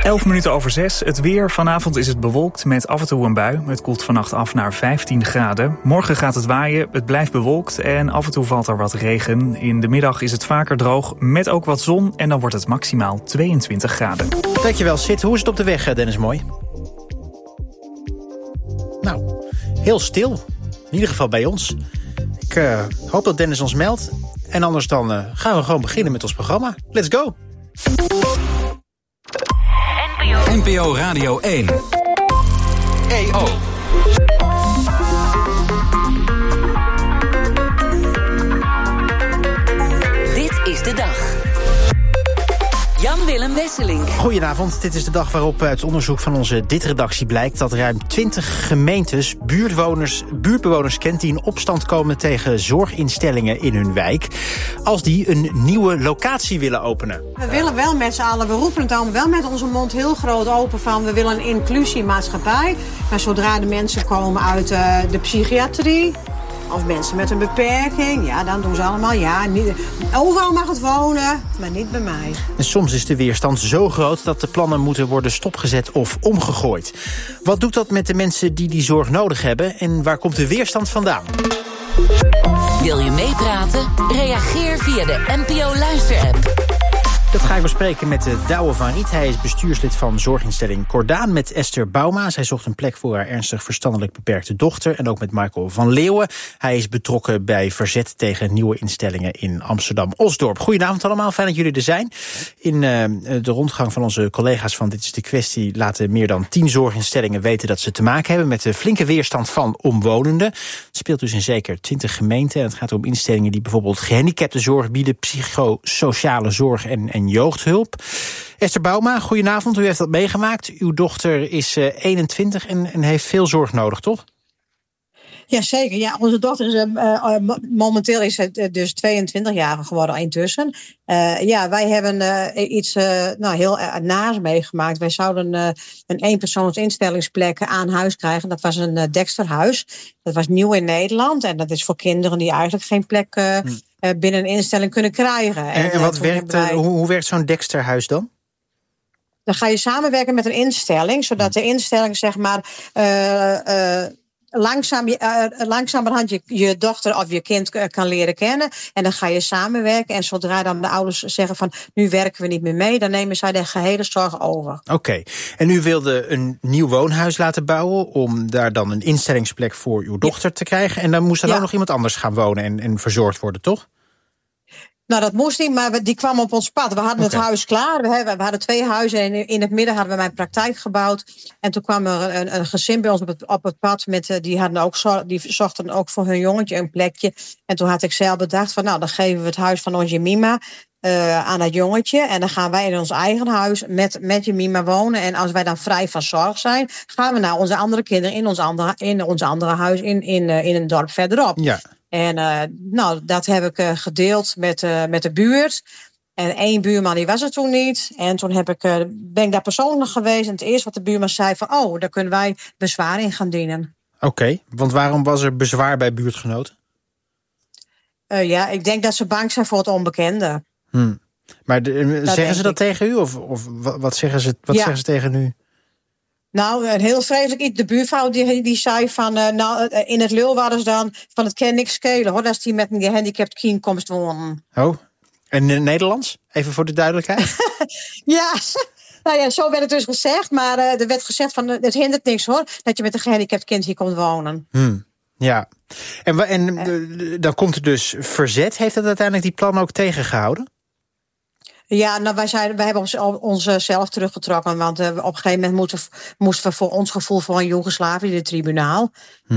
11:11. Het weer. Vanavond is het bewolkt met af en toe een bui. Het koelt vannacht af naar 15 graden. Morgen gaat het waaien. Het blijft bewolkt en af en toe valt er wat regen. In de middag is het vaker droog met ook wat zon. En dan wordt het maximaal 22 graden. Dankjewel, Sid. Hoe is het op de weg, Dennis Mooi? Nou, heel stil. In ieder geval bij ons. Ik hoop dat Dennis ons meldt. En anders dan gaan we gewoon beginnen met ons programma. Let's go! NPO Radio 1. EO. Dit is de dag. Jan-Willem Wesseling. Goedenavond, dit is de dag waarop uit onderzoek van onze Dit-redactie blijkt dat ruim 20 gemeentes buurtbewoners kent die in opstand komen tegen zorginstellingen in hun wijk, als die een nieuwe locatie willen openen. We willen wel met z'n allen, we roepen het allemaal wel met onze mond heel groot open van we willen een inclusiemaatschappij. Maar zodra de mensen komen uit de psychiatrie of mensen met een beperking, ja, dan doen ze allemaal niet. Overal mag het wonen, maar niet bij mij. En soms is de weerstand zo groot dat de plannen moeten worden stopgezet of omgegooid. Wat doet dat met de mensen die zorg nodig hebben en waar komt de weerstand vandaan? Wil je meepraten? Reageer via de NPO Luister-app. Dat ga ik bespreken met Douwe van Riet. Hij is bestuurslid van zorginstelling Cordaan met Esther Bouma. Zij zocht een plek voor haar ernstig verstandelijk beperkte dochter. En ook met Michael van Leeuwen. Hij is betrokken bij verzet tegen nieuwe instellingen in Amsterdam-Osdorp. Goedenavond allemaal, fijn dat jullie er zijn. In de rondgang van onze collega's van Dit is de Kwestie laten meer dan 10 zorginstellingen weten dat ze te maken hebben met de flinke weerstand van omwonenden. Het speelt dus in zeker 20 gemeenten. En het gaat om instellingen die bijvoorbeeld gehandicaptenzorg bieden, psychosociale zorg en jeugdhulp. Esther Bouma, goedenavond. U heeft dat meegemaakt. Uw dochter is 21 en heeft veel zorg nodig, toch? Jazeker. Ja, onze dochter is momenteel is het dus 22 jaar geworden intussen. Wij hebben iets heel naars meegemaakt. Wij zouden een eenpersoonsinstellingsplek aan huis krijgen. Dat was een Dexterhuis. Dat was nieuw in Nederland. En dat is voor kinderen die eigenlijk geen plek binnen een instelling kunnen krijgen. En wat hoe werkt zo'n Dexterhuis dan? Dan ga je samenwerken met een instelling, zodat de instelling zeg maar langzamerhand je dochter of je kind kan leren kennen. En dan ga je samenwerken. En zodra dan de ouders zeggen van nu werken we niet meer mee, dan nemen zij de gehele zorg over. Oké. En u wilde een nieuw woonhuis laten bouwen om daar dan een instellingsplek voor uw dochter te krijgen. En dan moest er ook nog iemand anders gaan wonen en verzorgd worden, toch? Nou, dat moest niet, maar die kwam op ons pad. We hadden het huis klaar. We hadden 2 huizen en in het midden hadden we mijn praktijk gebouwd. En toen kwam er een gezin bij ons op het pad. Die zochten ook voor hun jongetje een plekje. En toen had ik zelf bedacht van dan geven we het huis van onze Mima aan dat jongetje. En dan gaan wij in ons eigen huis met Jemima wonen. En als wij dan vrij van zorg zijn, gaan we naar onze andere kinderen in ons andere huis in een dorp verderop. Ja. En dat heb ik gedeeld met de buurt. En 1 buurman die was er toen niet. En toen ben ik daar persoonlijk geweest. En het eerste wat de buurman zei van daar kunnen wij bezwaar in gaan dienen. Oké, want waarom was er bezwaar bij buurtgenoten? Ik denk dat ze bang zijn voor het onbekende. Maar zeggen ze dat tegen u? Of wat zeggen ze tegen u? Nou, een heel vreselijk iets. De buurvrouw die zei van in het Leeuwarders dan van het kan niks schelen hoor, als die met een gehandicapt kind komt wonen. Oh, en in Nederlands? Even voor de duidelijkheid. Ja, zo werd het dus gezegd, maar er werd gezegd van het hindert niks hoor, dat je met een gehandicapt kind hier komt wonen. Ja, en dan komt er dus verzet. Heeft dat uiteindelijk die plan ook tegengehouden? Ja, wij hebben ons zelf teruggetrokken. Want op een gegeven moment moesten we voor ons gevoel voor een Joegoslavië, de tribunaal.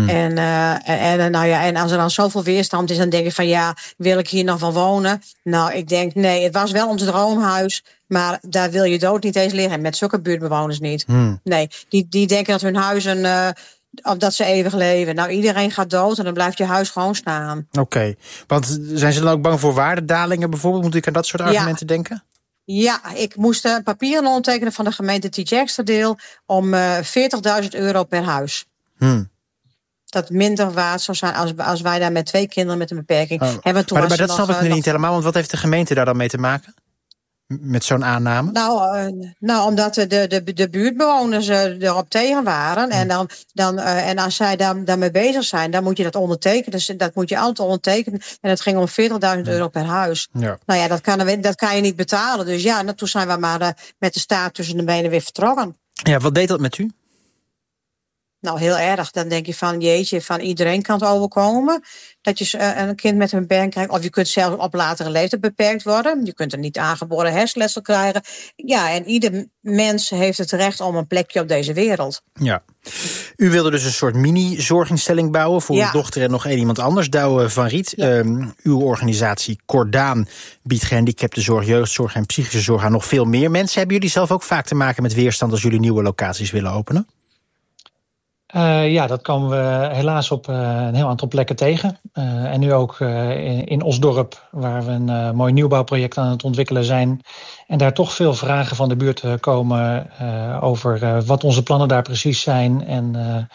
En als er dan zoveel weerstand is, dan denk ik van wil ik hier nog wel wonen? Nou, ik denk nee, het was wel ons droomhuis. Maar daar wil je dood niet eens liggen. Met zulke buurtbewoners niet. Nee, die denken dat hun huizen of dat ze eeuwig leven. Nou, iedereen gaat dood en dan blijft je huis gewoon staan. Oké. Want zijn ze dan ook bang voor waardedalingen bijvoorbeeld? Moet ik aan dat soort argumenten denken? Ja, ik moest papieren ondertekenen van de gemeente T-Jacksterdeel om €40.000 per huis. Dat minder waard zou zijn als wij daar met 2 kinderen met een beperking hebben. Maar dat snap ik nu niet helemaal, want wat heeft de gemeente daar dan mee te maken? met zo'n aanname? Nou, omdat de buurtbewoners erop tegen waren. En als zij daarmee bezig zijn, dan moet je dat ondertekenen. Dus dat moet je altijd ondertekenen. En het ging om €40.000 per huis. Ja. Nou ja, dat kan je niet betalen. Dus ja, toen zijn we maar met de staart tussen de benen weer vertrokken. Ja, wat deed dat met u? Nou, heel erg. Dan denk je van, jeetje, van iedereen kan het overkomen. Dat je een kind met een beperking krijgt. Of je kunt zelfs op latere leeftijd beperkt worden. Je kunt er niet aangeboren hersenletsel krijgen. Ja, en ieder mens heeft het recht om een plekje op deze wereld. Ja. U wilde dus een soort mini-zorginstelling bouwen voor uw dochter en nog iemand anders, Douwe van Riet. Ja. Uw organisatie Cordaan biedt gehandicaptenzorg, jeugdzorg en psychische zorg aan nog veel meer mensen. Hebben jullie zelf ook vaak te maken met weerstand als jullie nieuwe locaties willen openen? Ja, dat komen we helaas op een heel aantal plekken tegen. En nu ook in Osdorp, waar we een mooi nieuwbouwproject aan het ontwikkelen zijn. En daar toch veel vragen van de buurt komen over wat onze plannen daar precies zijn. En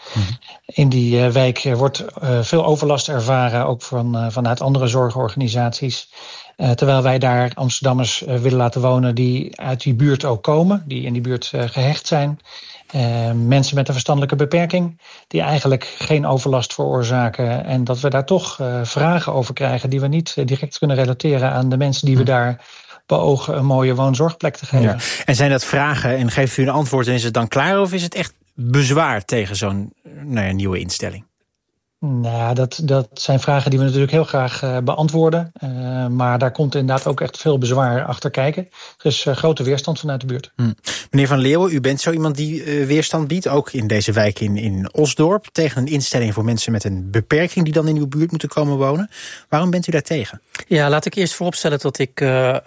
in die wijk wordt veel overlast ervaren, ook vanuit andere zorgorganisaties. Terwijl wij daar Amsterdammers willen laten wonen die uit die buurt ook komen, die in die buurt gehecht zijn. Mensen met een verstandelijke beperking die eigenlijk geen overlast veroorzaken. En dat we daar toch vragen over krijgen die we niet direct kunnen relateren aan de mensen die we daar beogen een mooie woonzorgplek te geven. Ja. En zijn dat vragen en geeft u een antwoord en is het dan klaar, of is het echt bezwaar tegen zo'n nieuwe instelling? Nou, dat zijn vragen die we natuurlijk heel graag beantwoorden. Maar daar komt inderdaad ook echt veel bezwaar achter kijken. Er is grote weerstand vanuit de buurt. Meneer Van Leeuwen, u bent zo iemand die weerstand biedt, ook in deze wijk in Osdorp, tegen een instelling voor mensen met een beperking die dan in uw buurt moeten komen wonen. Waarom bent u daar tegen? Ja, laat ik eerst vooropstellen dat ik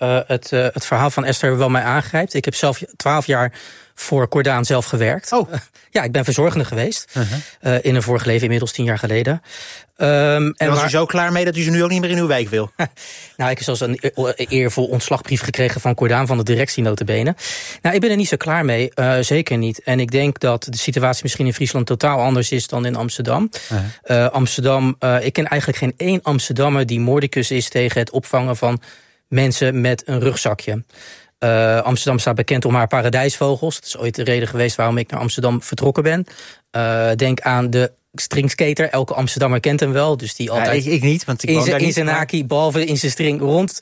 het verhaal van Esther wel mij aangrijpt. Ik heb zelf 12 jaar voor Cordaan zelf gewerkt. Ja, ik ben verzorgende geweest. In een vorig leven, inmiddels 10 jaar geleden. En was u zo klaar mee dat u ze nu ook niet meer in uw wijk wil? Nou, ik heb zelfs een eervol ontslagbrief gekregen van Cordaan, van de directie nota bene. Nou, ik ben er niet zo klaar mee, zeker niet. En ik denk dat de situatie misschien in Friesland totaal anders is dan in Amsterdam. Amsterdam, ik ken eigenlijk geen één Amsterdammer die mordicus is tegen het opvangen van mensen met een rugzakje. Amsterdam staat bekend om haar paradijsvogels. Dat is ooit de reden geweest waarom ik naar Amsterdam vertrokken ben. Denk aan de stringskater. Elke Amsterdammer kent hem wel. Dus die altijd ik niet, want ik woon daar niet. In zijn haki, behalve in zijn string rond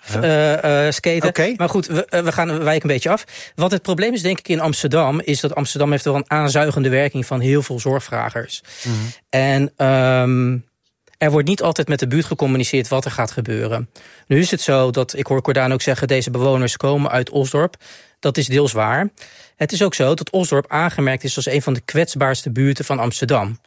skaten. Okay. Maar goed, we wijken een beetje af. Wat het probleem is, denk ik, in Amsterdam, is dat Amsterdam heeft wel een aanzuigende werking van heel veel zorgvragers. En er wordt niet altijd met de buurt gecommuniceerd wat er gaat gebeuren. Nu is het zo dat, ik hoor Cordaan ook zeggen, deze bewoners komen uit Osdorp. Dat is deels waar. Het is ook zo dat Osdorp aangemerkt is als een van de kwetsbaarste buurten van Amsterdam.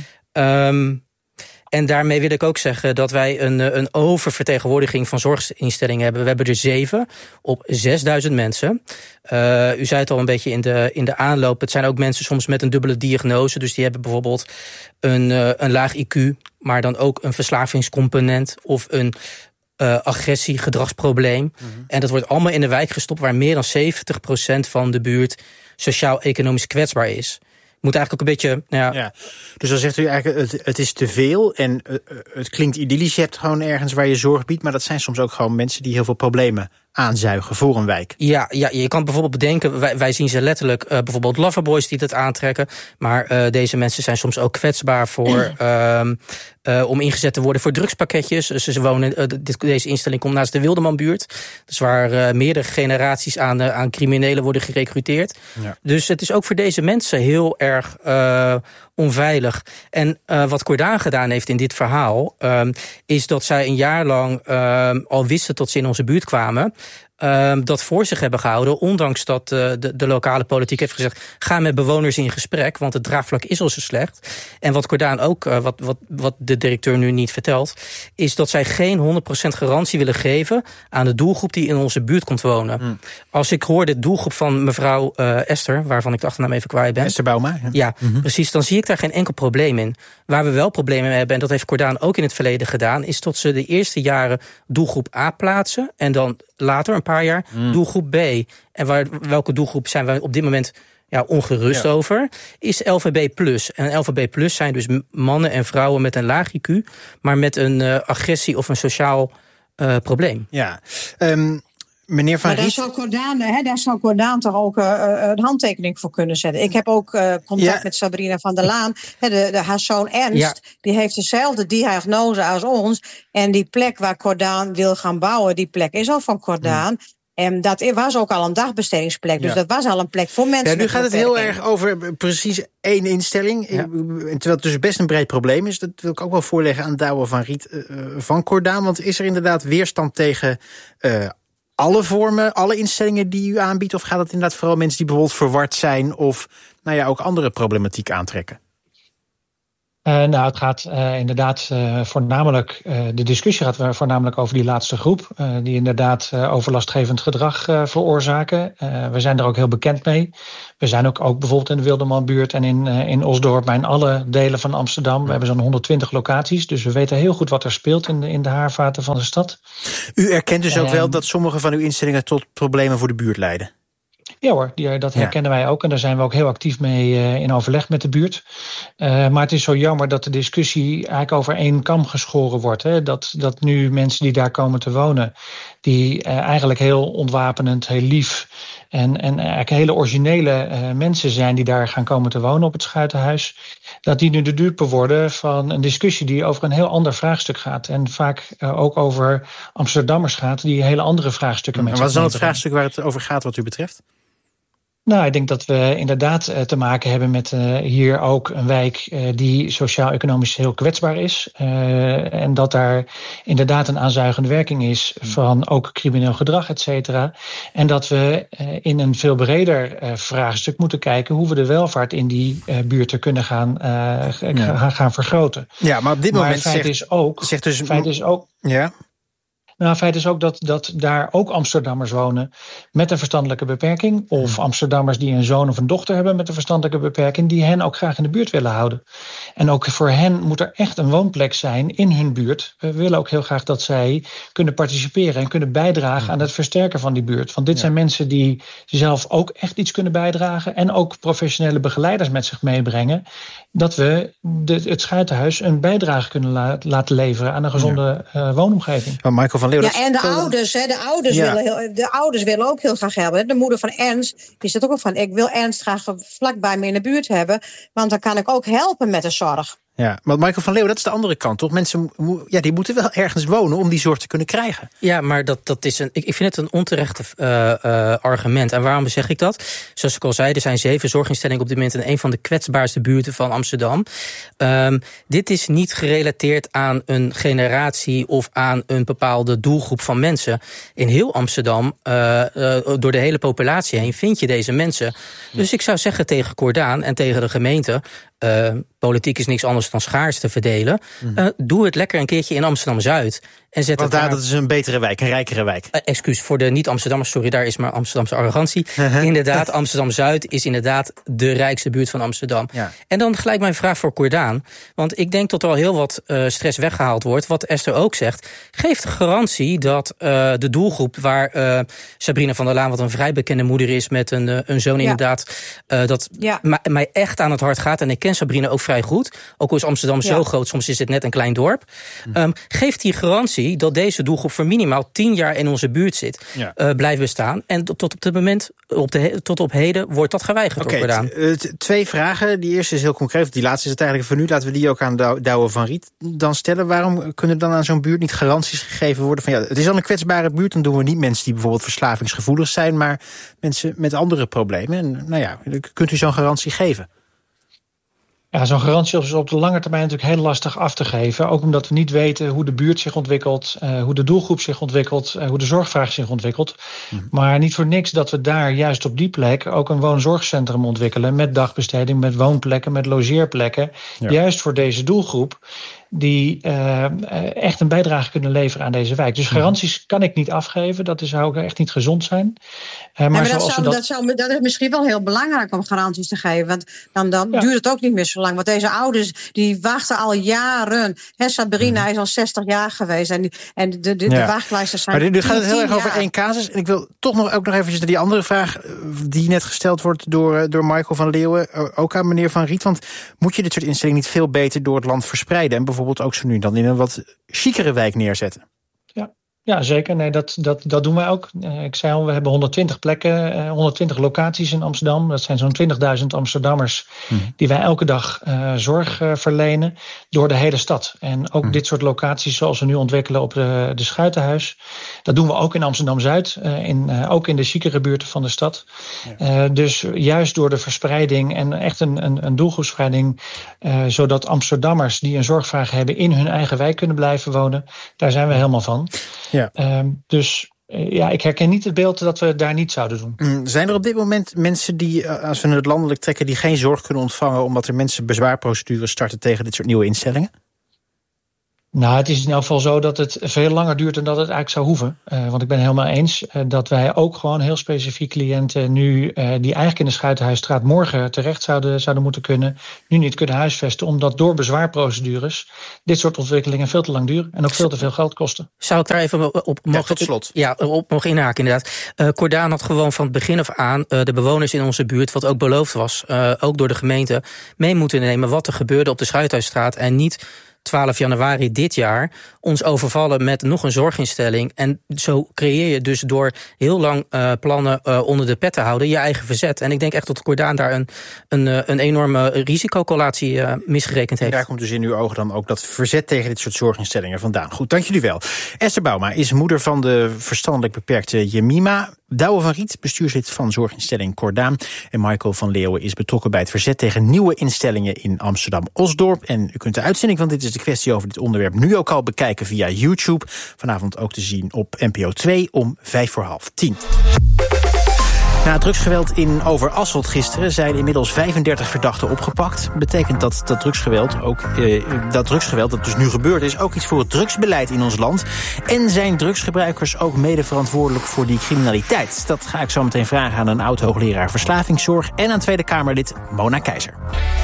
En daarmee wil ik ook zeggen dat wij een oververtegenwoordiging van zorginstellingen hebben. We hebben er 7 op 6000 mensen. U zei het al een beetje in de aanloop. Het zijn ook mensen soms met een dubbele diagnose. Dus die hebben bijvoorbeeld een laag IQ, maar dan ook een verslavingscomponent of een agressie-gedragsprobleem. En dat wordt allemaal in de wijk gestopt waar meer dan 70% van de buurt sociaal-economisch kwetsbaar is. Moet eigenlijk ook een beetje. Ja. Dus dan zegt u eigenlijk, het is te veel en het klinkt idyllisch. Je hebt gewoon ergens waar je zorg biedt, maar dat zijn soms ook gewoon mensen die heel veel problemen aanzuigen voor een wijk. Ja, je kan bijvoorbeeld bedenken, wij zien ze letterlijk bijvoorbeeld loverboys die dat aantrekken. Maar deze mensen zijn soms ook kwetsbaar voor om ingezet te worden voor drugspakketjes. Dus ze wonen, deze instelling komt naast de Wildemanbuurt. Dus waar meerdere generaties aan criminelen worden gerekruteerd. Ja. Dus het is ook voor deze mensen heel erg onveilig. En wat Cordaan gedaan heeft in dit verhaal, is dat zij een jaar lang al wisten dat ze in onze buurt kwamen, dat voor zich hebben gehouden, ondanks dat de lokale politiek heeft gezegd, ga met bewoners in gesprek, want het draagvlak is al zo slecht. En wat Cordaan ook, wat de directeur nu niet vertelt, is dat zij geen 100% garantie willen geven aan de doelgroep die in onze buurt komt wonen. Als ik hoor de doelgroep van mevrouw Esther, waarvan ik de achternaam even kwijt ben. Esther Bouma. Ja, precies. Dan zie ik daar geen enkel probleem in. Waar we wel problemen mee hebben, en dat heeft Cordaan ook in het verleden gedaan, is dat ze de eerste jaren doelgroep A plaatsen en dan later, een paar jaar, doelgroep B. En welke doelgroep zijn we op dit moment ongerust over, is LVB+. En LVB+ zijn dus mannen en vrouwen met een laag IQ, maar met een agressie of een sociaal probleem. Ja. Meneer Van Riet. Daar zou Cordaan toch ook een handtekening voor kunnen zetten. Ik heb ook contact met Sabrina van der Laan. Haar zoon Ernst, die heeft dezelfde diagnose als ons. En die plek waar Cordaan wil gaan bouwen, die plek is al van Cordaan. En dat was ook al een dagbestedingsplek. Dus dat was al een plek voor mensen. Nu gaat het heel erg over precies 1 instelling. Ja. Terwijl het dus best een breed probleem is. Dat wil ik ook wel voorleggen aan Douwe van Riet van Cordaan. Want is er inderdaad weerstand tegen alle vormen, alle instellingen die u aanbiedt? Of gaat het inderdaad vooral mensen die bijvoorbeeld verward zijn of ook andere problematiek aantrekken? Het gaat inderdaad voornamelijk, de discussie gaat voornamelijk over die laatste groep, die inderdaad overlastgevend gedrag veroorzaken. We zijn er ook heel bekend mee. We zijn ook bijvoorbeeld in de Wildermanbuurt en in Osdorp, maar in alle delen van Amsterdam. We hebben zo'n 120 locaties, dus we weten heel goed wat er speelt in de haarvaten van de stad. U erkent dus ook wel dat sommige van uw instellingen tot problemen voor de buurt leiden? Ja hoor, dat herkennen wij ook. En daar zijn we ook heel actief mee in overleg met de buurt. Maar het is zo jammer dat de discussie eigenlijk over 1 kam geschoren wordt. Hè? Dat nu mensen die daar komen te wonen, die eigenlijk heel ontwapenend, heel lief en eigenlijk hele originele mensen zijn die daar gaan komen te wonen op het Schuitenhuis, dat die nu de dupe worden van een discussie die over een heel ander vraagstuk gaat. En vaak ook over Amsterdammers gaat die hele andere vraagstukken met zich meebrengen. Wat is dan het vraagstuk waar het over gaat wat u betreft? Nou, ik denk dat we inderdaad te maken hebben met hier ook een wijk die sociaal-economisch heel kwetsbaar is. En dat daar inderdaad een aanzuigende werking is van ook crimineel gedrag, et cetera. En dat we in een veel breder vraagstuk moeten kijken hoe we de welvaart in die buurten kunnen gaan vergroten. Ja, maar op dit moment feit is ook. Ja. Nou, feit is ook dat daar ook Amsterdammers wonen met een verstandelijke beperking. Of Amsterdammers die een zoon of een dochter hebben met een verstandelijke beperking, die hen ook graag in de buurt willen houden. En ook voor hen moet er echt een woonplek zijn in hun buurt. We willen ook heel graag dat zij kunnen participeren en kunnen bijdragen aan het versterken van die buurt. Want dit zijn mensen die zelf ook echt iets kunnen bijdragen en ook professionele begeleiders met zich meebrengen. Dat we het Schuitenhuis een bijdrage kunnen laten leveren aan een gezonde woonomgeving. Michael van Leeuw, en de ouders willen ook heel graag hebben. De moeder van Ernst die zegt ook van, ik wil Ernst graag vlak bij me in de buurt hebben, want dan kan ik ook helpen met de zorg. Ja, maar Michael van Leeuw, dat is de andere kant, toch? Mensen die moeten wel ergens wonen om die zorg te kunnen krijgen. Ja, maar dat is ik vind het een onterecht argument. En waarom zeg ik dat? Zoals ik al zei, er zijn 7 zorginstellingen op dit moment in een van de kwetsbaarste buurten van Amsterdam. Dit is niet gerelateerd aan een generatie of aan een bepaalde doelgroep van mensen. In heel Amsterdam, door de hele populatie heen, vind je deze mensen. Dus ik zou zeggen tegen Cordaan en tegen de gemeente, politiek is niks anders dan schaars te verdelen. Doe het lekker een keertje in Amsterdam-Zuid. Want dat is een betere wijk, een rijkere wijk. Excuus voor de niet-Amsterdammers, sorry, daar is maar Amsterdamse arrogantie. Inderdaad, Amsterdam-Zuid is inderdaad de rijkste buurt van Amsterdam. Ja. En dan gelijk mijn vraag voor Cordaan. Want ik denk dat er al heel wat stress weggehaald wordt. Wat Esther ook zegt, geeft garantie dat de doelgroep waar Sabrina van der Laan, wat een vrij bekende moeder is met een zoon inderdaad, dat mij echt aan het hart gaat. En ik ken Sabrina ook vrij goed. Ook al is Amsterdam zo groot, soms is het net een klein dorp. Geeft die garantie dat deze doelgroep voor minimaal 10 jaar in onze buurt zit, blijft bestaan. En tot op heden wordt dat geweigerd door Cordaan. 2 vragen. Die eerste is heel concreet. Die laatste is het eigenlijk voor nu. Laten we die ook aan Douwe van Riet dan stellen. Waarom kunnen dan aan zo'n buurt niet garanties gegeven worden van het is al een kwetsbare buurt, dan doen we niet mensen die bijvoorbeeld verslavingsgevoelig zijn, maar mensen met andere problemen. En kunt u zo'n garantie geven? Ja, zo'n garantie is op de lange termijn natuurlijk heel lastig af te geven. Ook omdat we niet weten hoe de buurt zich ontwikkelt, hoe de doelgroep zich ontwikkelt, hoe de zorgvraag zich ontwikkelt. Maar niet voor niks dat we daar juist op die plek ook een woonzorgcentrum ontwikkelen met dagbesteding, met woonplekken, met logeerplekken. Ja. Juist voor deze doelgroep die echt een bijdrage kunnen leveren aan deze wijk. Dus garanties kan ik niet afgeven. Dat zou ook echt niet gezond zijn. Dat is misschien wel heel belangrijk om garanties te geven. Want dan duurt het ook niet meer zo lang. Want deze ouders die wachten al jaren. Sabrina is al 60 jaar geweest. En de wachtlijsten zijn. Maar nu gaat het heel erg over 1 casus. En ik wil toch ook nog eventjes naar die andere vraag die net gesteld wordt door Michael van Leeuwen. Ook aan meneer Van Riet. Want moet je dit soort instellingen niet veel beter door het land verspreiden? En bijvoorbeeld ook zo nu dan in een wat chicere wijk neerzetten? Ja, zeker. Nee, dat doen wij ook. Ik zei al, we hebben 120 plekken, 120 locaties in Amsterdam. Dat zijn zo'n 20.000 Amsterdammers die wij elke dag zorg verlenen door de hele stad. En ook dit soort locaties zoals we nu ontwikkelen op de Schuitenhuis. Dat doen we ook in Amsterdam-Zuid, ook in de chicere buurten van de stad. Ja. Dus juist door de verspreiding en echt een doelgroepsverspreiding, zodat Amsterdammers die een zorgvraag hebben in hun eigen wijk kunnen blijven wonen. Daar zijn we helemaal van. Ja. Ik herken niet het beeld dat we het daar niet zouden doen. Zijn er op dit moment mensen die, als we het landelijk trekken, die geen zorg kunnen ontvangen omdat er mensen bezwaarprocedures starten tegen dit soort nieuwe instellingen? Nou, het is in elk geval zo dat het veel langer duurt dan dat het eigenlijk zou hoeven. Want ik ben het helemaal eens dat wij ook gewoon heel specifiek cliënten nu die eigenlijk in de Schuitenhuisstraat morgen terecht zouden moeten kunnen, nu niet kunnen huisvesten, omdat door bezwaarprocedures dit soort ontwikkelingen veel te lang duren en ook veel te veel geld kosten. Zou ik daar even op mogen, tot slot. Ja, op mogen inhaken inderdaad. Cordaan had gewoon van het begin af aan de bewoners in onze buurt, wat ook beloofd was, ook door de gemeente, mee moeten nemen wat er gebeurde op de Schuitenhuisstraat en niet 12 januari dit jaar ons overvallen met nog een zorginstelling. En zo creëer je dus door heel lang plannen onder de pet te houden je eigen verzet. En ik denk echt dat Cordaan daar een enorme risicocalatie misgerekend heeft. En daar komt dus in uw ogen dan ook dat verzet tegen dit soort zorginstellingen vandaan. Goed, dank jullie wel. Esther Bouma is moeder van de verstandelijk beperkte Jemima. Douwe van Riet, bestuurslid van zorginstelling Cordaan. En Michael van Leeuwen is betrokken bij het verzet tegen nieuwe instellingen in Amsterdam-Osdorp. En u kunt de uitzending van Dit is de Kwestie over dit onderwerp nu ook al bekijken via YouTube. Vanavond ook te zien op NPO 2 om 9:45. Na het drugsgeweld in Overasselt gisteren zijn inmiddels 35 verdachten opgepakt. Betekent dat drugsgeweld dat dus nu gebeurd is ook iets voor het drugsbeleid in ons land. En zijn drugsgebruikers ook mede verantwoordelijk voor die criminaliteit? Dat ga ik zo meteen vragen aan een oud-hoogleraar verslavingszorg en aan Tweede Kamerlid Mona Keizer.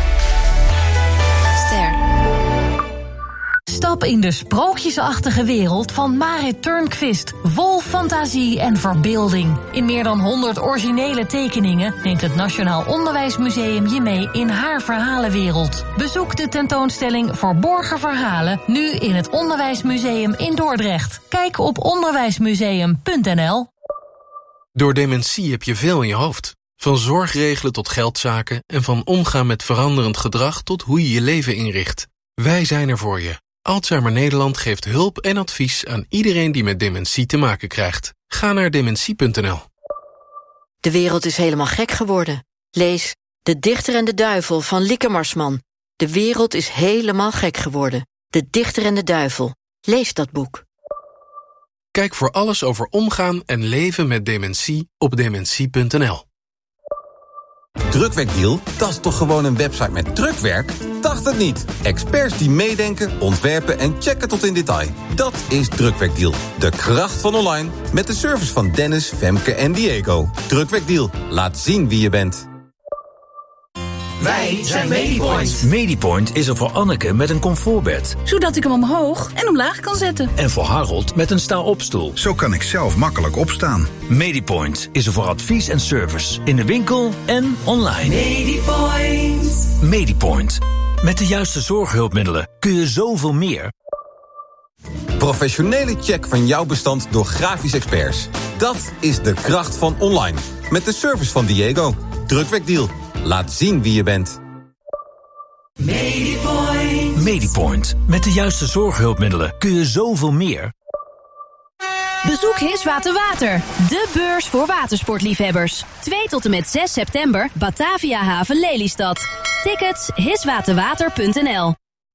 Stap in de sprookjesachtige wereld van Marit Turnquist. Vol fantasie en verbeelding. In meer dan 100 originele tekeningen neemt het Nationaal Onderwijsmuseum je mee in haar verhalenwereld. Bezoek de tentoonstelling Verborgen Verhalen nu in het Onderwijsmuseum in Dordrecht. Kijk op onderwijsmuseum.nl. Door dementie heb je veel in je hoofd. Van zorgregelen tot geldzaken en van omgaan met veranderend gedrag tot hoe je je leven inricht. Wij zijn er voor je. Alzheimer Nederland geeft hulp en advies aan iedereen die met dementie te maken krijgt. Ga naar dementie.nl. De wereld is helemaal gek geworden. Lees De Dichter en de Duivel van Lieke Marsman. De wereld is helemaal gek geworden. De Dichter en de Duivel. Lees dat boek. Kijk voor alles over omgaan en leven met dementie op dementie.nl. Drukwerkdeal? Dat is toch gewoon een website met drukwerk? Dacht het niet. Experts die meedenken, ontwerpen en checken tot in detail. Dat is Drukwerkdeal. De kracht van online met de service van Dennis, Femke en Diego. Drukwerkdeal. Laat zien wie je bent. Wij zijn Medipoint. Medipoint is er voor Anneke met een comfortbed. Zodat ik hem omhoog en omlaag kan zetten. En voor Harold met een sta-opstoel. Zo kan ik zelf makkelijk opstaan. Medipoint is er voor advies en service. In de winkel en online. Medipoint. Medipoint. Met de juiste zorghulpmiddelen kun je zoveel meer. Professionele check van jouw bestand door grafisch experts. Dat is de kracht van online. Met de service van Diego. Drukwerkdeal. Laat zien wie je bent. Medipoint. Medipoint. Met de juiste zorghulpmiddelen kun je zoveel meer. Bezoek Hiswater Water, de beurs voor watersportliefhebbers. 2 tot en met 6 september, Batavia Haven Lelystad. Tickets hiswaterwater.nl.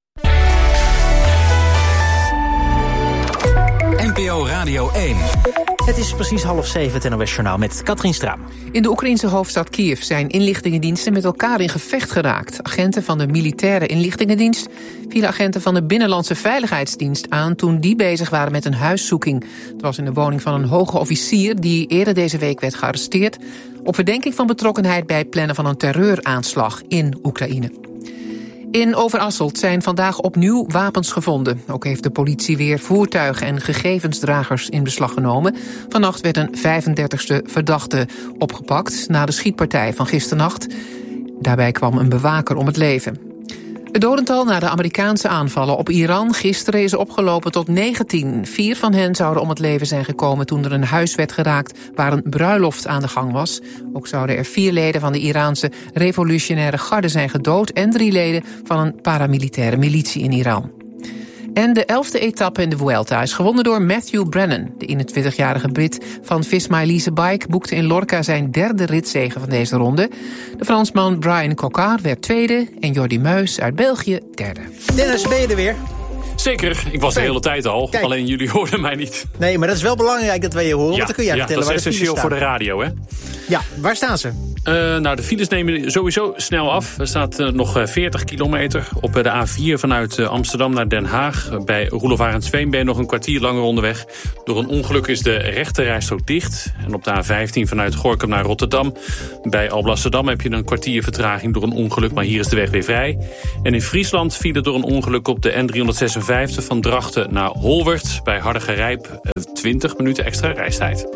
NPO Radio 1. Het is precies 6:30 het NOS-journaal met Katrien Straam. In de Oekraïnse hoofdstad Kiev zijn inlichtingendiensten met elkaar in gevecht geraakt. Agenten van de militaire inlichtingendienst vielen agenten van de Binnenlandse Veiligheidsdienst aan toen die bezig waren met een huiszoeking. Het was in de woning van een hoge officier die eerder deze week werd gearresteerd op verdenking van betrokkenheid bij het plannen van een terreuraanslag in Oekraïne. In Overasselt zijn vandaag opnieuw wapens gevonden. Ook heeft de politie weer voertuigen en gegevensdragers in beslag genomen. Vannacht werd een 35e verdachte opgepakt na de schietpartij van gisternacht. Daarbij kwam een bewaker om het leven. Het dodental na de Amerikaanse aanvallen op Iran gisteren is opgelopen tot 19. 4 van hen zouden om het leven zijn gekomen toen er een huis werd geraakt waar een bruiloft aan de gang was. Ook zouden er 4 leden van de Iraanse revolutionaire garde zijn gedood en 3 leden van een paramilitaire militie in Iran. En de 11e etappe in de Vuelta is gewonnen door Matthew Brennan. De 21-jarige Brit van Visma Elise Bike boekte in Lorca zijn 3e ritzege van deze ronde. De Fransman Brian Coquard werd 2e en Jordi Meus uit België 3e. Dennis, ben je er weer? Zeker, ik was de hele tijd al. Kijk. Alleen jullie hoorden mij niet. Nee, maar dat is wel belangrijk dat wij je horen. Want dan kun jij vertellen waar de files staan. Dat is essentieel voor de radio, hè? Ja, waar staan ze? De files nemen sowieso snel af. Er staat nog 40 kilometer op de A4 vanuit Amsterdam naar Den Haag. Bij Roelof Arendsveen ben je nog een kwartier langer onderweg. Door een ongeluk is de rechterrijstrook dicht. En op de A15 vanuit Gorinchem naar Rotterdam. Bij Alblasserdam heb je een kwartier vertraging door een ongeluk, maar hier is de weg weer vrij. En in Friesland file door een ongeluk op de N356 van Drachten naar Holwert. Bij Hardergerijp 20 minuten extra reistijd.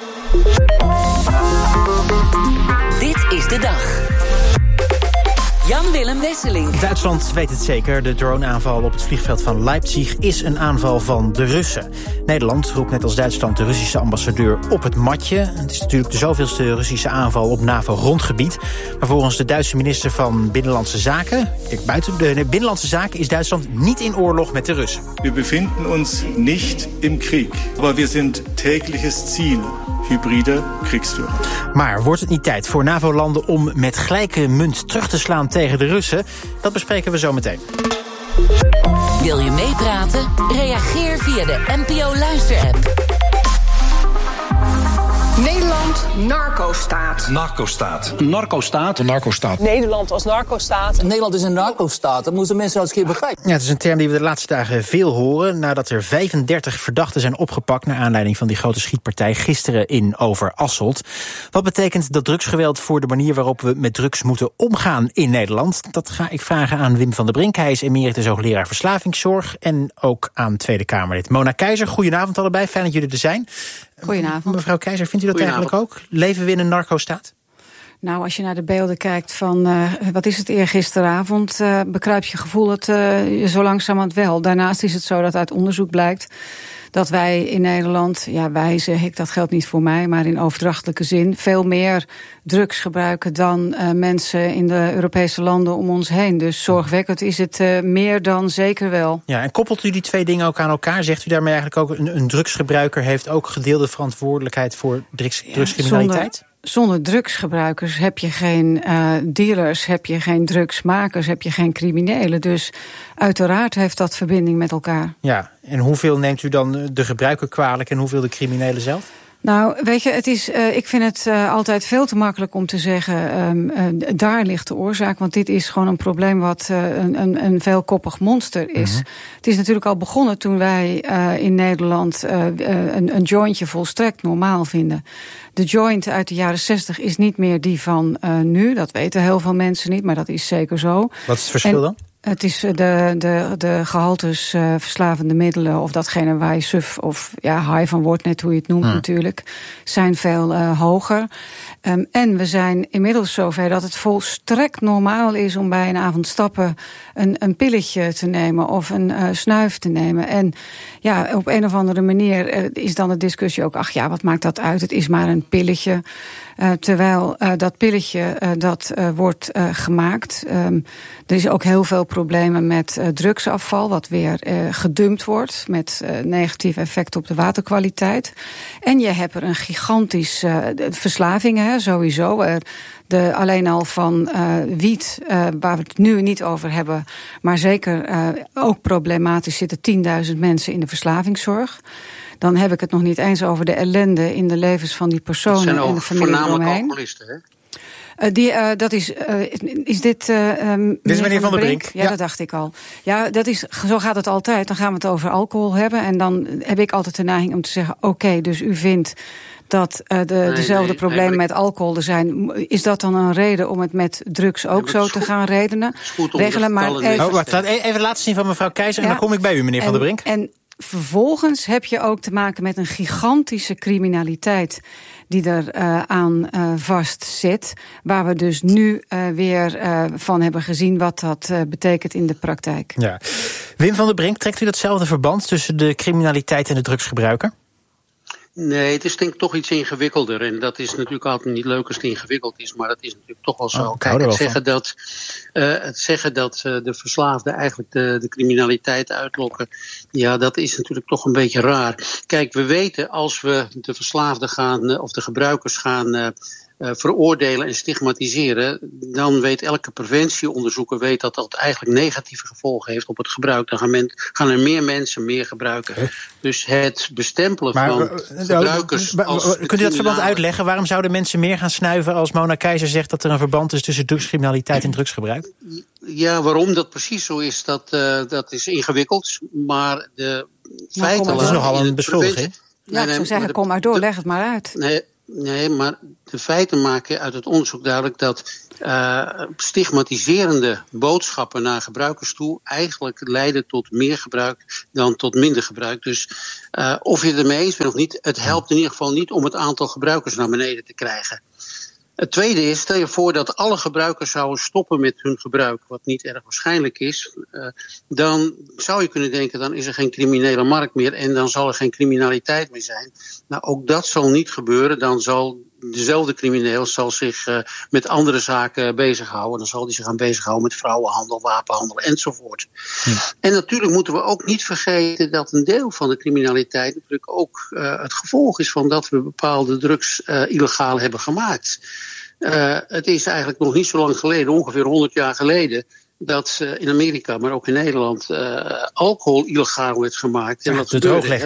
Dit is de dag. Jan-Willem Wesseling. Duitsland weet het zeker. De droneaanval op het vliegveld van Leipzig is een aanval van de Russen. Nederland roept net als Duitsland de Russische ambassadeur op het matje. Het is natuurlijk de zoveelste Russische aanval op NAVO-grondgebied. Maar volgens de Duitse minister van Binnenlandse Zaken... buiten de Binnenlandse Zaken is Duitsland niet in oorlog met de Russen. We bevinden ons niet im Krieg, maar we zijn tägliches Ziel. Hybride kriegsführung. Maar wordt het niet tijd voor NAVO-landen om met gelijke munt terug te slaan tegen de Russen? Dat bespreken we zo meteen. Wil je meepraten? Reageer via de NPO Luister-app. Nederland, narco-staat. Narco-staat. Narco-staat. Narco-staat. Nederland als narco-staat. Nederland is een narco-staat. Dat moeten mensen nou eens een keer begrijpen. Ja, het is een term die we de laatste dagen veel horen. Nadat er 35 verdachten zijn opgepakt naar aanleiding van die grote schietpartij gisteren in Overasselt. Wat betekent dat drugsgeweld voor de manier waarop we met drugs moeten omgaan in Nederland? Dat ga ik vragen aan Wim van der Brink. Hij is emeritus hoogleraar verslavingszorg. En ook aan Tweede Kamerlid Mona Keizer. Goedenavond allebei, fijn dat jullie er zijn. Goedenavond. Mevrouw Keizer, vindt u dat eigenlijk ook? Leven we in een narco-staat? Nou, als je naar de beelden kijkt van, wat is het eergisteravond, bekruip je gevoel het zo langzamerhand wel. Daarnaast is het zo dat uit onderzoek blijkt dat wij in Nederland, ja, wij zeg ik, dat geldt niet voor mij, maar in overdrachtelijke zin, veel meer drugs gebruiken dan mensen in de Europese landen om ons heen. Dus zorgwekkend is het meer dan zeker wel. Ja, en koppelt u die twee dingen ook aan elkaar? Zegt u daarmee eigenlijk ook, een drugsgebruiker heeft ook gedeelde verantwoordelijkheid voor drugscriminaliteit? Zonder drugsgebruikers heb je geen dealers, heb je geen drugsmakers, heb je geen criminelen. Dus uiteraard heeft dat verbinding met elkaar. Ja, en hoeveel neemt u dan de gebruiker kwalijk en hoeveel de criminelen zelf? Nou, weet je, het is, ik vind het altijd veel te makkelijk om te zeggen, daar ligt de oorzaak. Want dit is gewoon een probleem wat een veelkoppig monster is. Mm-hmm. Het is natuurlijk al begonnen toen wij in Nederland een jointje volstrekt normaal vinden. De joint uit de jaren 60 is niet meer die van nu. Dat weten heel veel mensen niet, maar dat is zeker zo. Wat is het verschil dan? Het is de gehaltes verslavende middelen, of datgene waar je suf of high van wordt, net hoe je het noemt natuurlijk, zijn veel hoger. En we zijn inmiddels zover dat het volstrekt normaal is om bij een avond stappen een pilletje te nemen of een snuif te nemen. En ja, op een of andere manier is dan de discussie ook, ach ja, wat maakt dat uit? Het is maar een pilletje. Terwijl dat pilletje dat wordt gemaakt. Er is ook heel veel problemen met drugsafval, wat weer gedumpt wordt met negatief effect op de waterkwaliteit. En je hebt er een gigantisch verslaving, hè, sowieso. Alleen al van wiet, waar we het nu niet over hebben, maar zeker ook problematisch zitten 10.000 mensen in de verslavingszorg. Dan heb ik het nog niet eens over de ellende in de levens van die personen en de familie eromheen. Voornamelijk alcoholisten, hè? Dat is dit... Dit is meneer Van der Brink. Ja, dat dacht ik al. Ja, zo gaat het altijd. Dan gaan we het over alcohol hebben. En dan heb ik altijd de neiging om te zeggen, oké, dus u vindt dat dezelfde problemen met alcohol er zijn. Is dat dan een reden om het met drugs ook zo te gaan regelen? Maar even laten zien van mevrouw Keizer en dan kom ik bij u, meneer Van der Brink. vervolgens heb je ook te maken met een gigantische criminaliteit die er aan vastzit. Waar we dus nu weer van hebben gezien wat dat betekent in de praktijk. Ja. Wim van der Brink, trekt u datzelfde verband tussen de criminaliteit en de drugsgebruiker? Nee, het is denk ik toch iets ingewikkelder. En dat is natuurlijk altijd niet leuk als het ingewikkeld is. Maar dat is natuurlijk toch wel zo. Kijk, het zeggen dat de verslaafden eigenlijk de criminaliteit uitlokken. Ja, dat is natuurlijk toch een beetje raar. Kijk, we weten als we de verslaafden gaan of de gebruikers gaan veroordelen en stigmatiseren, dan weet elke preventieonderzoeker dat dat eigenlijk negatieve gevolgen heeft op het gebruik. Dan gaan er meer mensen meer gebruiken. Dus het bestempelen van gebruikers. Kunt u dat verband uitleggen? Waarom zouden mensen meer gaan snuiven als Mona Keizer zegt dat er een verband is tussen drugscriminaliteit en drugsgebruik? Ja, waarom dat precies zo is, dat is ingewikkeld. Maar de feiten. Het is nogal een beschuldiging. Ja, ik zou zeggen, kom maar door, leg het maar uit. Nee, maar de feiten maken uit het onderzoek duidelijk dat stigmatiserende boodschappen naar gebruikers toe eigenlijk leiden tot meer gebruik dan tot minder gebruik. Dus of je het ermee eens bent of niet, het helpt in ieder geval niet om het aantal gebruikers naar beneden te krijgen. Het tweede is, stel je voor dat alle gebruikers zouden stoppen met hun gebruik, wat niet erg waarschijnlijk is, dan zou je kunnen denken, dan is er geen criminele markt meer en dan zal er geen criminaliteit meer zijn. Nou, ook dat zal niet gebeuren. Dan zal dezelfde crimineel zich met andere zaken bezighouden. Dan zal hij zich gaan bezighouden met vrouwenhandel, wapenhandel enzovoort. En natuurlijk moeten we ook niet vergeten dat een deel van de criminaliteit natuurlijk ook het gevolg is van dat we bepaalde drugs illegaal hebben gemaakt. Het is eigenlijk nog niet zo lang geleden, ongeveer 100 jaar geleden, dat in Amerika, maar ook in Nederland, alcohol illegaal werd gemaakt. En wat gebeurde?